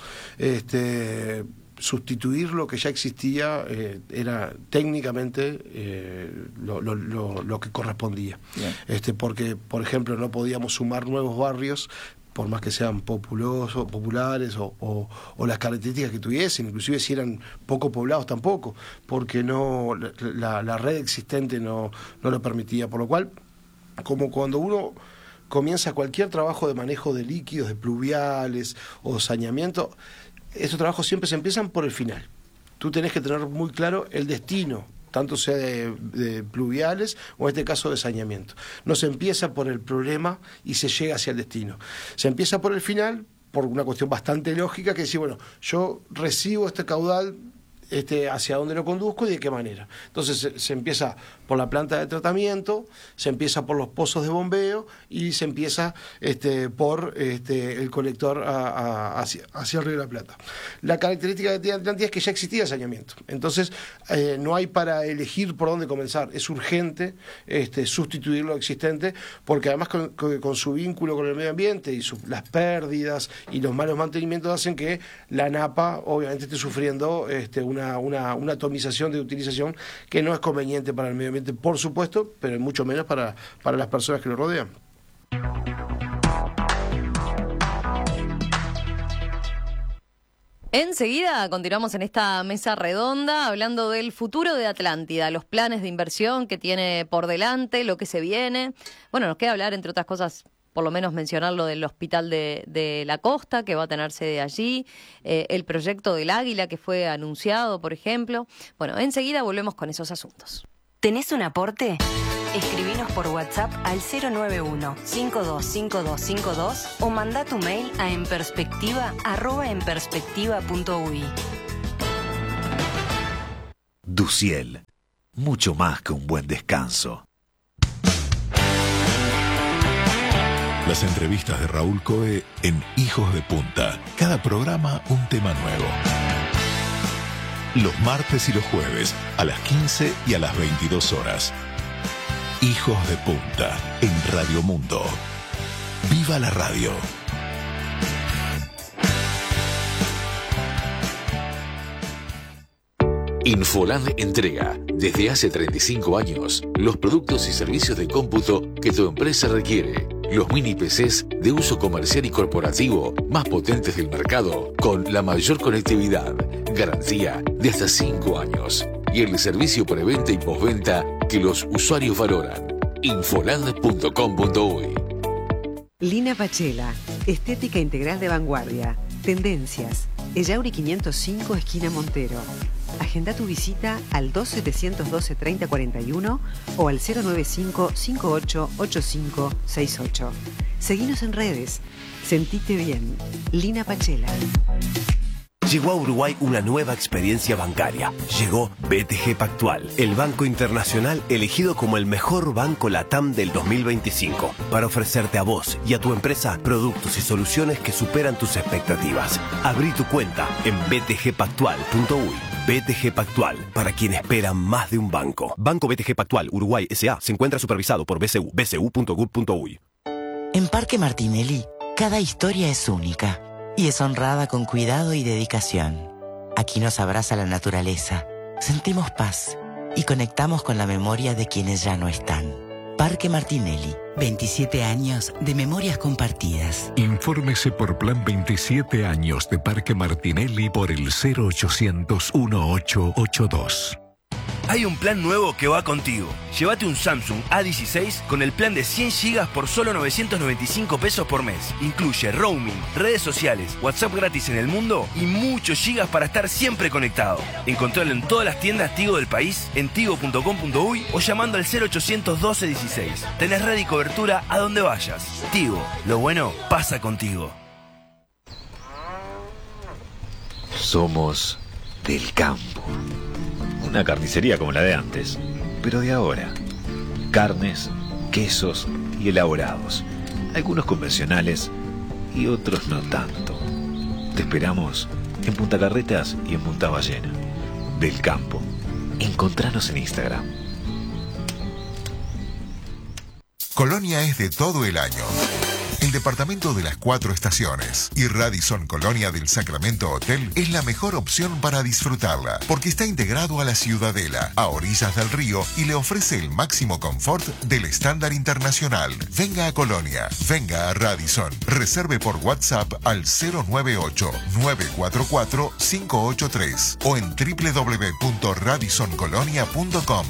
Este, sustituir lo que ya existía eh, era técnicamente eh, lo, lo, lo, lo que correspondía. Bien. Este, porque, por ejemplo, no podíamos sumar nuevos barrios, por más que sean populosos, populares o, o, o las características que tuviesen, inclusive si eran poco poblados tampoco, porque no la, la red existente no, no lo permitía, por lo cual, como cuando uno comienza cualquier trabajo de manejo de líquidos, de pluviales o saneamiento, estos trabajos siempre se empiezan por el final. Tú tenés que tener muy claro el destino, tanto sea de, de pluviales o en este caso de saneamiento. No se empieza por el problema y se llega hacia el destino. Se empieza por el final, por una cuestión bastante lógica, que dice, bueno, yo recibo este caudal, este, hacia dónde lo conduzco y de qué manera. Entonces se, se empieza por la planta de tratamiento, se empieza por los pozos de bombeo y se empieza este, por este, el colector a, a, hacia, hacia el Río de la Plata. La característica de Atlántida es que ya existía saneamiento, entonces eh, no hay para elegir por dónde comenzar. Es urgente este, sustituir lo existente, porque además con, con, con su vínculo con el medio ambiente y su, las pérdidas y los malos mantenimientos hacen que la Napa obviamente esté sufriendo este, una una, una, una atomización de utilización que no es conveniente para el medio ambiente, por supuesto, pero mucho menos para, para las personas que lo rodean. Enseguida continuamos en esta mesa redonda hablando del futuro de Atlántida, los planes de inversión que tiene por delante, lo que se viene. Bueno, nos queda hablar, entre otras cosas, por lo menos mencionar lo del Hospital de, de la Costa, que va a tener sede allí, eh, el proyecto del Águila, que fue anunciado, por ejemplo. Bueno, enseguida volvemos con esos asuntos. ¿Tenés un aporte? Escribinos por WhatsApp al cero nueve uno, cinco dos cinco dos cinco dos o manda tu mail a enperspectiva arroba enperspectiva punto uy. Duciel, mucho más que un buen descanso. Las entrevistas de Raúl Coe en Hijos de Punta. Cada programa un tema nuevo. Los martes y los jueves a las quince y a las veintidós horas. Hijos de Punta en Radio Mundo. ¡Viva la radio! Infoland entrega, desde hace treinta y cinco años, los productos y servicios de cómputo que tu empresa requiere. Los mini P Cs de uso comercial y corporativo más potentes del mercado, con la mayor conectividad, garantía de hasta cinco años y el servicio preventa y postventa que los usuarios valoran. Infoland punto com punto uy. Lina Pachela, estética integral de vanguardia, tendencias, Ellauri quinientos cinco, esquina Montero. Agenda tu visita al dos setecientos doce treinta cuarenta y uno o al cero nueve cinco cinco ocho ocho cinco seis ocho. Seguinos en redes. Sentite bien. Lina Pachela. Llegó a Uruguay una nueva experiencia bancaria. Llegó B T G Pactual, el banco internacional elegido como el mejor banco LATAM del dos mil veinticinco, para ofrecerte a vos y a tu empresa productos y soluciones que superan tus expectativas. Abrí tu cuenta en b t g pactual punto uy. B T G Pactual, para quien espera más de un banco. Banco B T G Pactual Uruguay S A se encuentra supervisado por B C U, b c u punto gov punto uy. En Parque Martinelli, cada historia es única y es honrada con cuidado y dedicación. Aquí nos abraza la naturaleza, sentimos paz y conectamos con la memoria de quienes ya no están. Parque Martinelli, veintisiete años de memorias compartidas. Infórmese por Plan veintisiete años de Parque Martinelli por el cero ochocientos dieciocho ochenta y dos. Hay un plan nuevo que va contigo. Llévate un Samsung A dieciséis con el plan de cien gigas por solo novecientos noventa y cinco pesos por mes. Incluye roaming, redes sociales, WhatsApp gratis en el mundo y muchos gigas para estar siempre conectado. Encontralo en todas las tiendas Tigo del país, en tigo punto com punto uy o llamando al cero ochocientos doce dieciséis. Tenés red y cobertura a donde vayas. Tigo, lo bueno pasa contigo. Somos del campo. Una carnicería como la de antes, pero de ahora. Carnes, quesos y elaborados. Algunos convencionales y otros no tanto. Te esperamos en Punta Carretas y en Punta Ballena. Del campo. Encontranos en Instagram. Colonia es de todo el año. El departamento de las cuatro estaciones y Radisson Colonia del Sacramento Hotel es la mejor opción para disfrutarla, porque está integrado a la Ciudadela, a orillas del río, y le ofrece el máximo confort del estándar internacional. Venga a Colonia, venga a Radisson. Reserve por WhatsApp al cero nueve ocho nueve cuatro cuatro cinco ocho tres o en doble u doble u doble u punto radisson colonia punto com.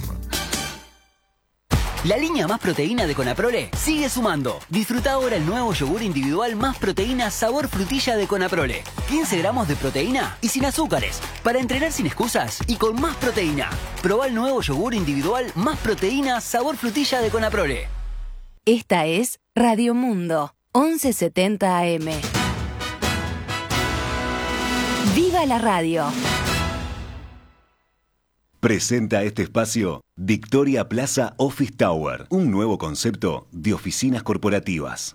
La línea Más Proteína de Conaprole sigue sumando. Disfruta ahora el nuevo yogur individual Más Proteína sabor frutilla de Conaprole. quince gramos de proteína y sin azúcares. Para entrenar sin excusas y con más proteína. Probá el nuevo yogur individual Más Proteína sabor frutilla de Conaprole. Esta es Radio Mundo, once setenta A M. ¡Viva la radio! Presenta este espacio Victoria Plaza Office Tower, un nuevo concepto de oficinas corporativas.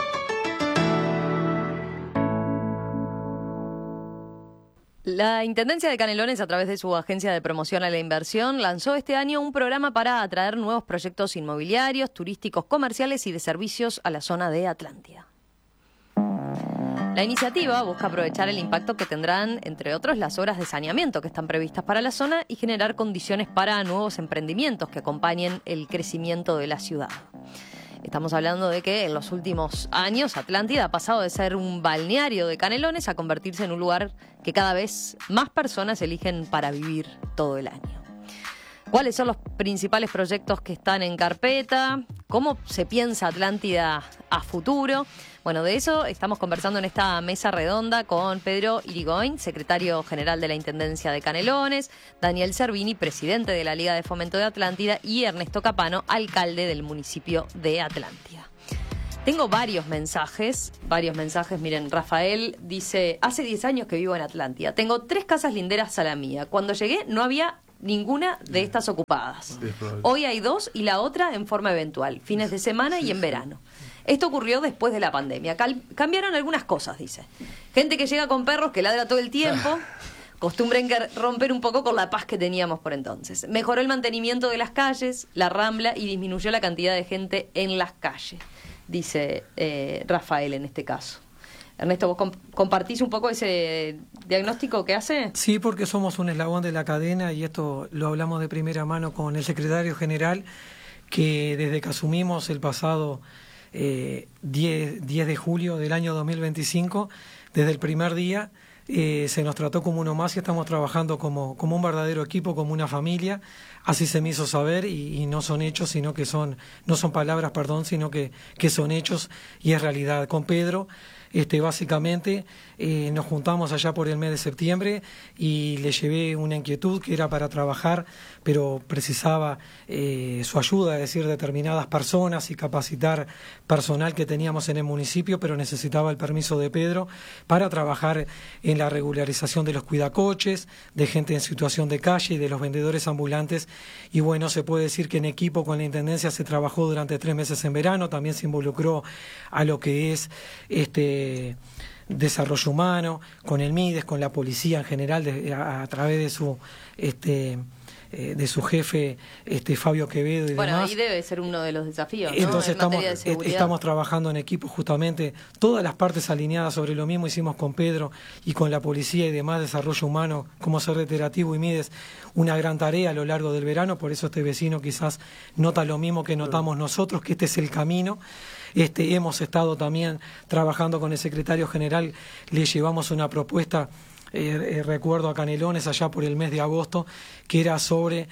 La Intendencia de Canelones, a través de su agencia de promoción a la inversión, lanzó este año un programa para atraer nuevos proyectos inmobiliarios, turísticos, comerciales y de servicios a la zona de Atlántida. La iniciativa busca aprovechar el impacto que tendrán, entre otros, las obras de saneamiento que están previstas para la zona y generar condiciones para nuevos emprendimientos que acompañen el crecimiento de la ciudad. Estamos hablando de que en los últimos años Atlántida ha pasado de ser un balneario de Canelones a convertirse en un lugar que cada vez más personas eligen para vivir todo el año. ¿Cuáles son los principales proyectos que están en carpeta? ¿Cómo se piensa Atlántida a futuro? Bueno, de eso estamos conversando en esta mesa redonda con Pedro Irigoyen, secretario general de la Intendencia de Canelones, Daniel Servini, presidente de la Liga de Fomento de Atlántida, y Ernesto Capano, alcalde del municipio de Atlántida. Tengo varios mensajes, varios mensajes. Miren, Rafael dice, hace diez años que vivo en Atlántida. Tengo tres casas linderas a la mía. Cuando llegué no había ninguna de estas ocupadas. Hoy hay dos y la otra en forma eventual, fines de semana y en verano. Esto ocurrió después de la pandemia. Cal- cambiaron algunas cosas, dice. Gente que llega con perros que ladra todo el tiempo. Costumbre en que romper un poco con la paz que teníamos por entonces. Mejoró el mantenimiento de las calles, la rambla, y disminuyó la cantidad de gente en las calles, dice eh, Rafael en este caso. Ernesto, ¿vos comp- compartís un poco ese diagnóstico que hace? Sí, porque somos un eslabón de la cadena y esto lo hablamos de primera mano con el secretario general, que desde que asumimos el pasado eh, diez de julio del año dos mil veinticinco, desde el primer día eh, se nos trató como uno más y estamos trabajando como, como un verdadero equipo, como una familia. Así se me hizo saber y, y no son hechos, sino que son, no son palabras, perdón, sino que, que son hechos y es realidad. Con Pedro, Este, básicamente eh, nos juntamos allá por el mes de septiembre y le llevé una inquietud que era para trabajar, pero precisaba eh, su ayuda, es decir, determinadas personas y capacitar personal que teníamos en el municipio, pero necesitaba el permiso de Pedro para trabajar en la regularización de los cuidacoches, de gente en situación de calle y de los vendedores ambulantes. Y bueno, se puede decir que en equipo con la Intendencia se trabajó durante tres meses en verano, también se involucró a lo que es este desarrollo humano, con el MIDES, con la policía en general, de, a, a través de su este eh, de su jefe este Fabio Quevedo y bueno, demás. ahí debe ser uno de los desafíos, ¿no? Entonces en estamos, materia de seguridad. estamos trabajando en equipo justamente, todas las partes alineadas sobre lo mismo. Hicimos con Pedro y con la policía y demás, desarrollo humano, como ser reiterativo y MIDES, una gran tarea a lo largo del verano. Por eso este vecino quizás nota lo mismo que notamos nosotros, que este es el camino. Este, hemos estado también trabajando con el secretario general, le llevamos una propuesta, eh, eh, recuerdo a Canelones allá por el mes de agosto, que era sobre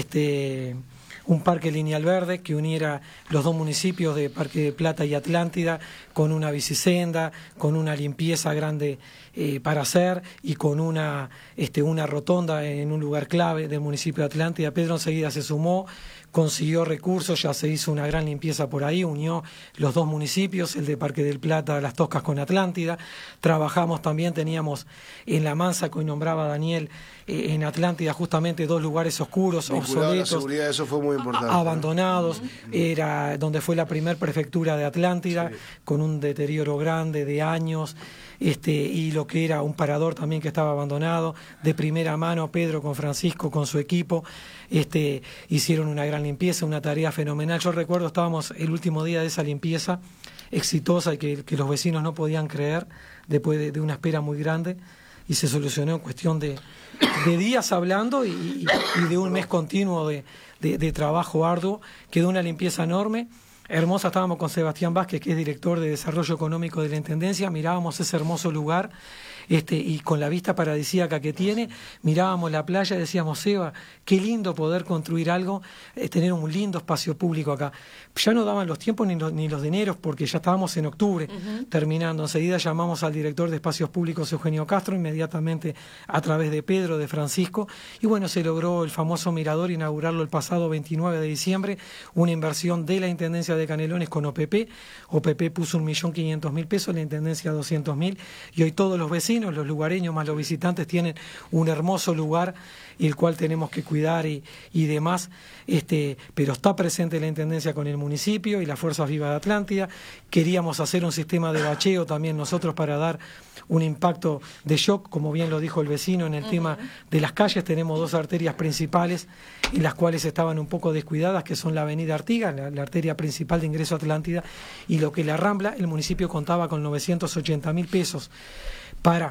este un parque lineal verde que uniera los dos municipios de Parque de Plata y Atlántida, con una bicisenda, con una limpieza grande eh, para hacer y con una, este, una rotonda en un lugar clave del municipio de Atlántida. Pedro enseguida se sumó, consiguió recursos, ya se hizo una gran limpieza por ahí, unió los dos municipios, el de Parque del Plata, Las Toscas con Atlántida. Trabajamos también, teníamos en La Mansa, que hoy nombraba Daniel, eh, en Atlántida justamente dos lugares oscuros, vinculado a la obsoletos, seguridad, eso fue muy importante, abandonados, era donde fue la primer prefectura de Atlántida, sí, con un deterioro grande de años, este y lo que era un parador también que estaba abandonado. De primera mano, Pedro con Francisco, con su equipo, este hicieron una gran limpieza, una tarea fenomenal. Yo recuerdo, estábamos el último día de esa limpieza exitosa y que, que los vecinos no podían creer, después de, de una espera muy grande, y se solucionó en cuestión de, de días hablando y, y, y de un mes continuo de, de, de trabajo arduo. Quedó una limpieza enorme, hermosa. Estábamos con Sebastián Vázquez, que es director de Desarrollo Económico de la Intendencia, mirábamos ese hermoso lugar, este y con la vista paradisíaca que tiene, mirábamos la playa y decíamos, Seba, qué lindo poder construir algo, eh, tener un lindo espacio público acá. Ya no daban los tiempos ni los, ni los dineros, porque ya estábamos en octubre, uh-huh. terminando. Enseguida llamamos al director de Espacios Públicos, Eugenio Castro, inmediatamente a través de Pedro, de Francisco, y bueno, se logró el famoso mirador, inaugurarlo el pasado veintinueve de diciembre, una inversión de la Intendencia de Canelones con O P P. O P P puso un millón quinientos mil pesos, la Intendencia doscientos mil, y hoy todos los vecinos, los lugareños más los visitantes, tienen un hermoso lugar el cual tenemos que cuidar y, y demás, este, pero está presente la Intendencia con el municipio y las Fuerzas Vivas de Atlántida. Queríamos hacer un sistema de bacheo también nosotros para dar un impacto de shock, como bien lo dijo el vecino, en el uh-huh. tema de las calles. Tenemos dos arterias principales en las cuales estaban un poco descuidadas, que son la avenida Artigas, la, la arteria principal de ingreso a Atlántida, y lo que la Rambla. El municipio contaba con novecientos ochenta mil pesos para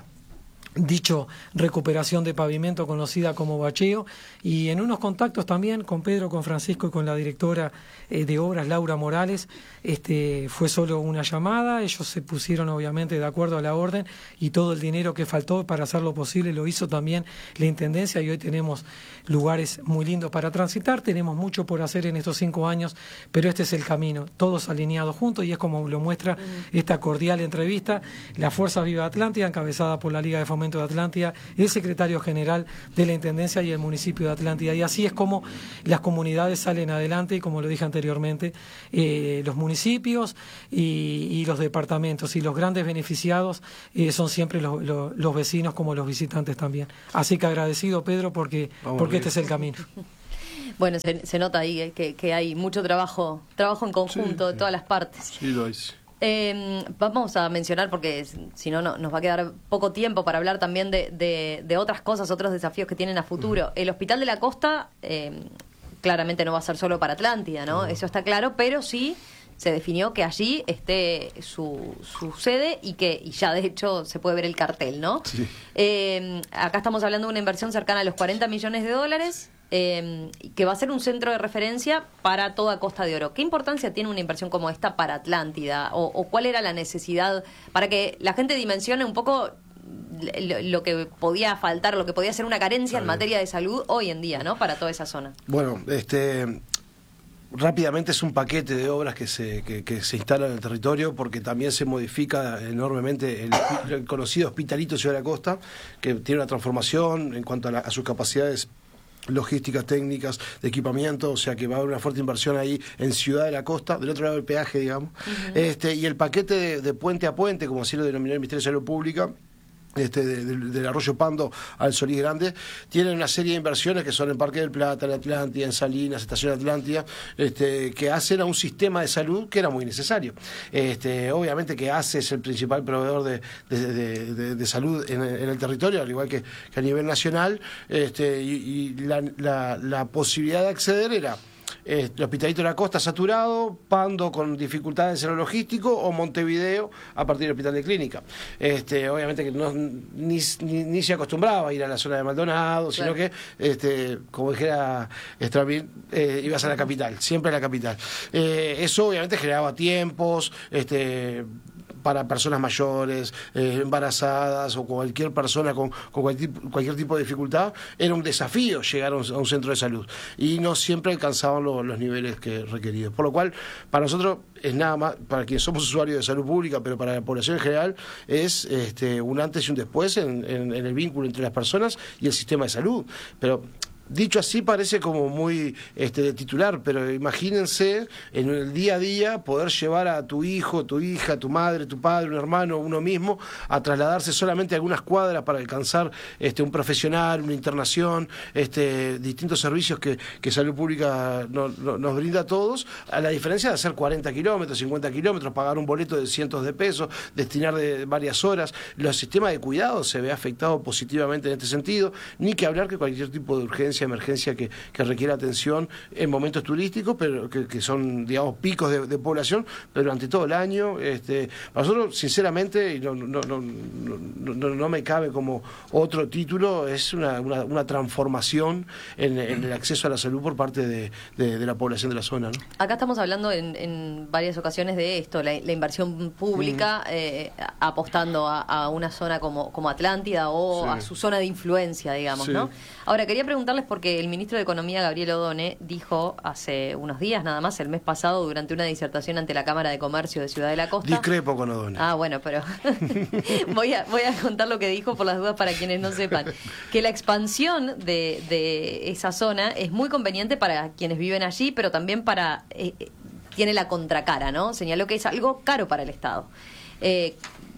dicho recuperación de pavimento conocida como bacheo, y en unos contactos también con Pedro, con Francisco y con la directora eh, de obras, Laura Morales, este, fue solo una llamada. Ellos se pusieron obviamente de acuerdo a la orden, y todo el dinero que faltó para hacer lo posible lo hizo también la Intendencia, y hoy tenemos lugares muy lindos para transitar. Tenemos mucho por hacer en estos cinco años, pero este es el camino, todos alineados juntos, y es como lo muestra esta cordial entrevista. La Fuerza Viva Atlántida, encabezada por la Liga de Fomento de Atlántida, el secretario general de la Intendencia y el municipio de Atlántida, y así es como las comunidades salen adelante, y como lo dije anteriormente, eh, los municipios y, y los departamentos, y los grandes beneficiados eh, son siempre los, los, los vecinos como los visitantes también. Así que agradecido, Pedro, porque, porque este es el camino. Bueno, se, se nota ahí que, que hay mucho trabajo, trabajo en conjunto sí, de todas las partes. Sí, lo es. Eh, vamos a mencionar, porque si no, no nos va a quedar poco tiempo para hablar también de, de, de otras cosas, otros desafíos que tienen a futuro. Uh-huh. El Hospital de la Costa eh, claramente no va a ser solo para Atlántida, ¿no? Uh-huh. Eso está claro, pero sí se definió que allí esté su, su sede, y que y ya de hecho se puede ver el cartel, ¿no? Sí. Eh, acá estamos hablando de una inversión cercana a los cuarenta millones de dólares. Eh, que va a ser un centro de referencia para toda Costa de Oro. ¿Qué importancia tiene una inversión como esta para Atlántida? ¿O, o cuál era la necesidad para que la gente dimensione un poco lo, lo que podía faltar, lo que podía ser una carencia en materia de salud hoy en día, ¿no? Para toda esa zona. Bueno, este... rápidamente es un paquete de obras que se, que, que se instala en el territorio, porque también se modifica enormemente el, el conocido Hospitalito Ciudad de la Costa, que tiene una transformación en cuanto a, la, a sus capacidades logísticas, técnicas, de equipamiento, o sea que va a haber una fuerte inversión ahí en Ciudad de la Costa, del otro lado del peaje, digamos. Uh-huh. este y el paquete de, de puente a puente, como así lo denominó el Ministerio de Salud Pública, Este, de, de, del Arroyo Pando al Solís Grande, tienen una serie de inversiones que son en Parque del Plata, en Atlántida, en Salinas, Estación Atlántida, este, que hacen a un sistema de salud que era muy necesario. Este, obviamente que A C E es el principal proveedor de, de, de, de, de salud en, en el territorio, al igual que, que a nivel nacional, este, y, y la, la, la posibilidad de acceder era Eh, el Hospitalito de la Costa saturado, Pando con dificultades en lo logístico, o Montevideo a partir del Hospital de Clínica. Este, obviamente que no, ni, ni, ni se acostumbraba a ir a la zona de Maldonado, sino claro. que, este, como dijera Estramín, eh, ibas a la capital, siempre a la capital. Eh, eso obviamente generaba tiempos, este... para personas mayores, eh, embarazadas, o cualquier persona con, con cualquier, cualquier tipo de dificultad. Era un desafío llegar a un, a un centro de salud, y no siempre alcanzaban lo, los niveles que requeridos. Por lo cual, para nosotros es nada más, para quienes somos usuarios de salud pública, pero para la población en general, es este, un antes y un después en, en, en el vínculo entre las personas y el sistema de salud. Pero dicho así parece como muy este, de titular, pero imagínense en el día a día poder llevar a tu hijo, tu hija, tu madre, tu padre, un hermano, uno mismo, a trasladarse solamente a algunas cuadras para alcanzar este, un profesional, una internación, este, distintos servicios que, que Salud Pública no, no, nos brinda a todos, a la diferencia de hacer cuarenta kilómetros, cincuenta kilómetros, pagar un boleto de cientos de pesos, destinar de varias horas. Los sistemas de cuidado se ve afectado positivamente en este sentido, ni que hablar que cualquier tipo de urgencia, emergencia que, que requiere atención en momentos turísticos, pero que, que son, digamos, picos de, de población, pero durante todo el año. Este, para nosotros, sinceramente, y no, no, no, no, no, no me cabe como otro título, es una, una, una transformación en, en el acceso a la salud por parte de, de, de la población de la zona, ¿no? Acá estamos hablando en, en varias ocasiones de esto, la, la inversión pública, mm. eh, apostando a, a una zona como, como Atlántida, o sí. a su zona de influencia, digamos, sí. ¿no? Ahora, quería preguntarles, porque el ministro de Economía, Gabriel Odone, dijo hace unos días nada más, el mes pasado, durante una disertación ante la Cámara de Comercio de Ciudad de la Costa... Discrepo con Odone. Ah, bueno, pero voy a voy a contar lo que dijo por las dudas para quienes no sepan. Que la expansión de, de esa zona es muy conveniente para quienes viven allí, pero también para... Eh, tiene la contracara, ¿no? Señaló que es algo caro para el Estado. Eh,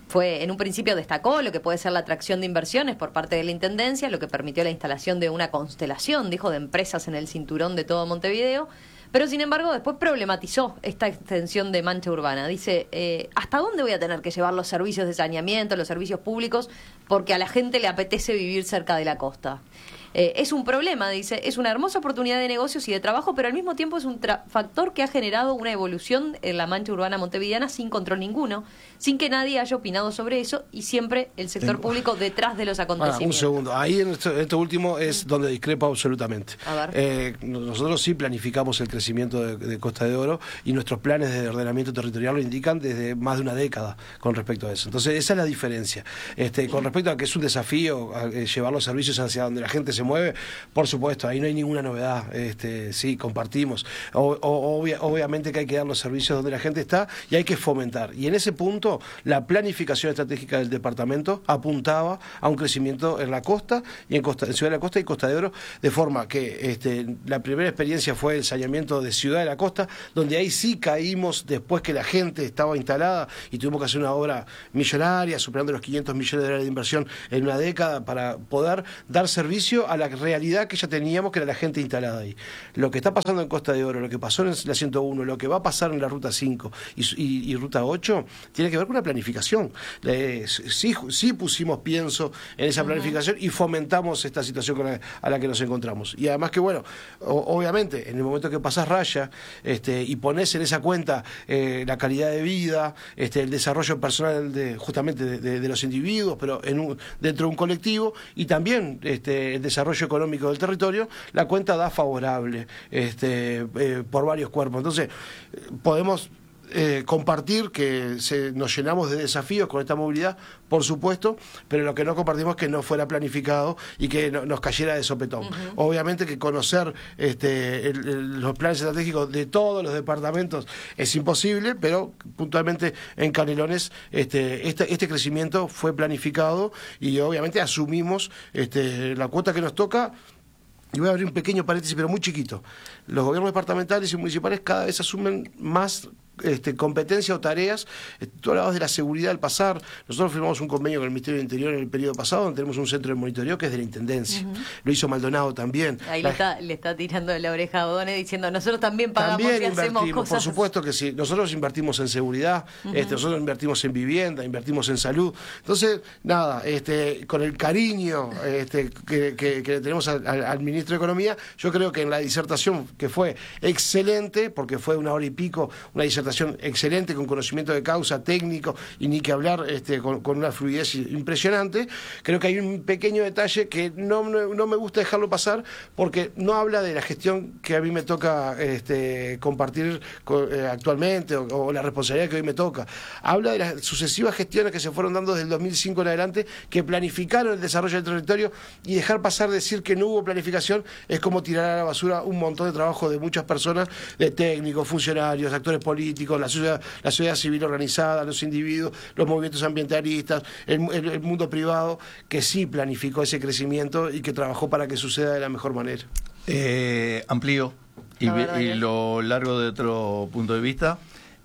fue en un principio destacó lo que puede ser la atracción de inversiones por parte de la Intendencia, lo que permitió la instalación de una constelación, dijo, de empresas en el cinturón de todo Montevideo, pero sin embargo después problematizó esta extensión de mancha urbana. Dice, eh, ¿hasta dónde voy a tener que llevar los servicios de saneamiento, los servicios públicos, porque a la gente le apetece vivir cerca de la costa? Eh, es un problema, dice, es una hermosa oportunidad de negocios y de trabajo, pero al mismo tiempo es un factor que ha generado una evolución en la mancha urbana montevideana sin control ninguno, sin que nadie haya opinado sobre eso y siempre el sector Tengo. público detrás de los acontecimientos. Ah, un segundo, ahí en esto, esto último es donde discrepo absolutamente. A ver. Eh, nosotros sí planificamos el crecimiento de, de Costa de Oro y nuestros planes de ordenamiento territorial lo indican desde más de una década con respecto a eso. Entonces esa es la diferencia. Este, con respecto a que es un desafío a, eh, llevar los servicios hacia donde la gente se mueve, por supuesto, ahí no hay ninguna novedad, este, sí, compartimos. O, o, obvia, obviamente que hay que dar los servicios donde la gente está y hay que fomentar. Y en ese punto, la planificación estratégica del departamento apuntaba a un crecimiento en la costa y en, costa, en Ciudad de la Costa y Costa de Oro, de forma que este, la primera experiencia fue el saneamiento de Ciudad de la Costa, donde ahí sí caímos después que la gente estaba instalada y tuvimos que hacer una obra millonaria, superando los quinientos millones de dólares de inversión en una década para poder dar servicio a la realidad que ya teníamos, que era la gente instalada ahí. Lo que está pasando en Costa de Oro, lo que pasó en la ciento uno, lo que va a pasar en la Ruta cinco y, y, y Ruta ocho, tiene que ver con una planificación. Eh, sí, sí pusimos pienso en esa planificación y fomentamos esta situación con la, a la que nos encontramos. Y además que, bueno, o, obviamente, en el momento que pasás raya este, y pones en esa cuenta eh, la calidad de vida, este, el desarrollo personal de, justamente de, de, de los individuos, pero en un, dentro de un colectivo, y también este, el desarrollo económico del territorio, la cuenta da favorable este, eh, por varios cuerpos. Entonces, podemos eh, compartir que se, nos llenamos de desafíos con esta movilidad, por supuesto, pero lo que no compartimos es que no fuera planificado y que no, nos cayera de sopetón. Uh-huh. Obviamente que conocer este, el, el, los planes estratégicos de todos los departamentos es imposible, pero puntualmente en Canelones este, este, este crecimiento fue planificado y obviamente asumimos este, la cuota que nos toca. Y voy a abrir un pequeño paréntesis, pero muy chiquito. Los gobiernos departamentales y municipales cada vez asumen más este, competencia o tareas. Tú hablabas de la seguridad al pasar. Nosotros firmamos un convenio con el Ministerio del Interior en el periodo pasado, donde tenemos un centro de monitoreo que es de la Intendencia. Uh-huh. Lo hizo Maldonado también. Ahí la... le, está, le está tirando la oreja a Bodone diciendo, nosotros también pagamos también y invertimos, hacemos cosas. por supuesto que sí. Nosotros invertimos en seguridad, uh-huh. este, nosotros invertimos en vivienda, invertimos en salud. Entonces, nada, este, con el cariño este, que, que, que le tenemos al, al, al Ministro de Economía, yo creo que en la disertación, que fue excelente, porque fue una hora y pico, una disertación excelente, con conocimiento de causa, técnico, y ni que hablar este, con, con una fluidez impresionante, creo que hay un pequeño detalle que no, no, no me gusta dejarlo pasar, porque no habla de la gestión que a mí me toca este, compartir con, eh, actualmente, o, o la responsabilidad que hoy me toca. Habla de las sucesivas gestiones que se fueron dando desde el dos mil cinco en adelante, que planificaron el desarrollo del territorio, y dejar pasar decir que no hubo planificación es como tirar a la basura un montón de trabajo de muchas personas, de técnicos, funcionarios, actores políticos, la sociedad, la sociedad civil organizada, los individuos, los movimientos ambientalistas, el, el, el mundo privado, que sí planificó ese crecimiento y que trabajó para que suceda de la mejor manera. Eh, amplío y, y lo largo de otro punto de vista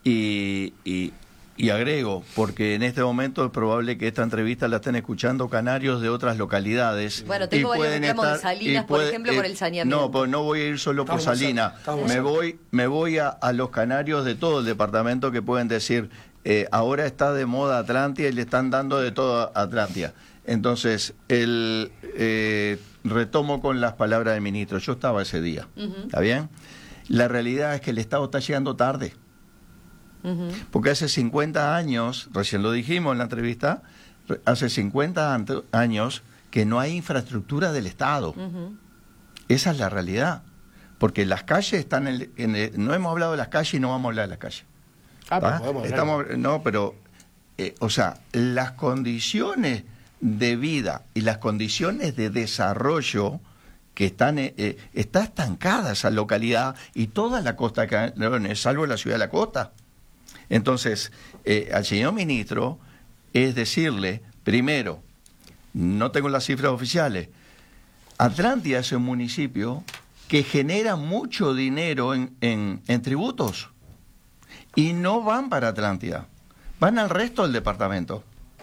y, y Y agrego, porque en este momento es probable que esta entrevista la estén escuchando canarios de otras localidades. Bueno, tengo varios reclamos de Salinas, puede, por ejemplo, eh, por el saneamiento. No, pues no voy a ir solo por estamos Salinas. Me voy, me voy a, a los canarios de todo el departamento que pueden decir, eh, ahora está de moda Atlántida y le están dando de todo a Atlántida. Entonces, el eh, retomo con las palabras del ministro. Yo estaba ese día, uh-huh. ¿Está bien? La realidad es que el Estado está llegando tarde. Uh-huh. Porque hace cincuenta años, recién lo dijimos en la entrevista, hace cincuenta años que no hay infraestructura del Estado. Uh-huh. Esa es la realidad. Porque las calles están en el, en el, no hemos hablado de las calles y no vamos a hablar de las calles. Ah, pero podemos hablar. Estamos, no, pero, eh, o sea, las condiciones de vida y las condiciones de desarrollo que están, eh, está estancada esa localidad y toda la costa de Canelones, salvo la ciudad de la costa. Entonces, eh, al señor ministro es decirle, primero, no tengo las cifras oficiales, Atlántida es un municipio que genera mucho dinero en, en, en tributos y no van para Atlántida, van al resto del departamento.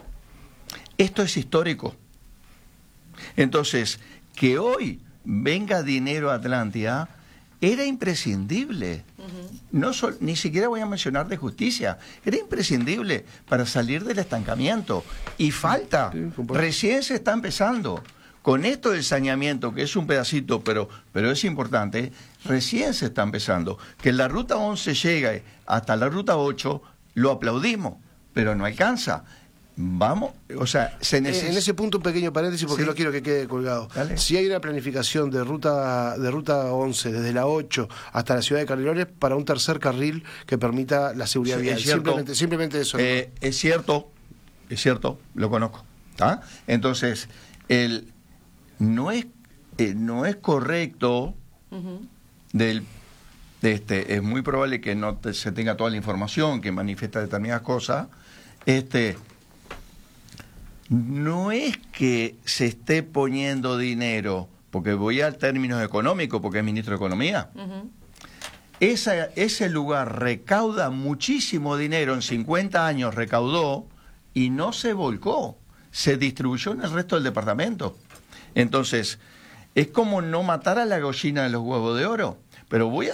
Esto es histórico. Entonces, que hoy venga dinero a Atlántida era imprescindible. Uh-huh. No sol, ni siquiera voy a mencionar de justicia. Era imprescindible para salir del estancamiento. Y falta. Sí, recién se está empezando. Con esto del saneamiento, que es un pedacito, pero, pero es importante, recién se está empezando. Que la ruta once llegue hasta la ruta ocho, lo aplaudimos, pero no alcanza. Vamos, o sea, se necesita... En ese punto un pequeño paréntesis porque sí. no quiero que quede colgado. Dale. Si hay una planificación de ruta de ruta once desde la ocho hasta la ciudad de Canelones para un tercer carril que permita la seguridad sí, vial. Simplemente, simplemente eso. Eh, es cierto, es cierto, lo conozco. ¿Tá? Entonces, el no es eh, no es correcto uh-huh. del de este es muy probable que no te, se tenga toda la información, que manifiesta determinadas cosas. Este No es que se esté poniendo dinero, porque voy al términos económicos, porque es ministro de Economía. Uh-huh. Esa, ese lugar recauda muchísimo dinero, en cincuenta años recaudó, y no se volcó, se distribuyó en el resto del departamento. Entonces, es como no matar a la gallina de los huevos de oro. Pero voy a,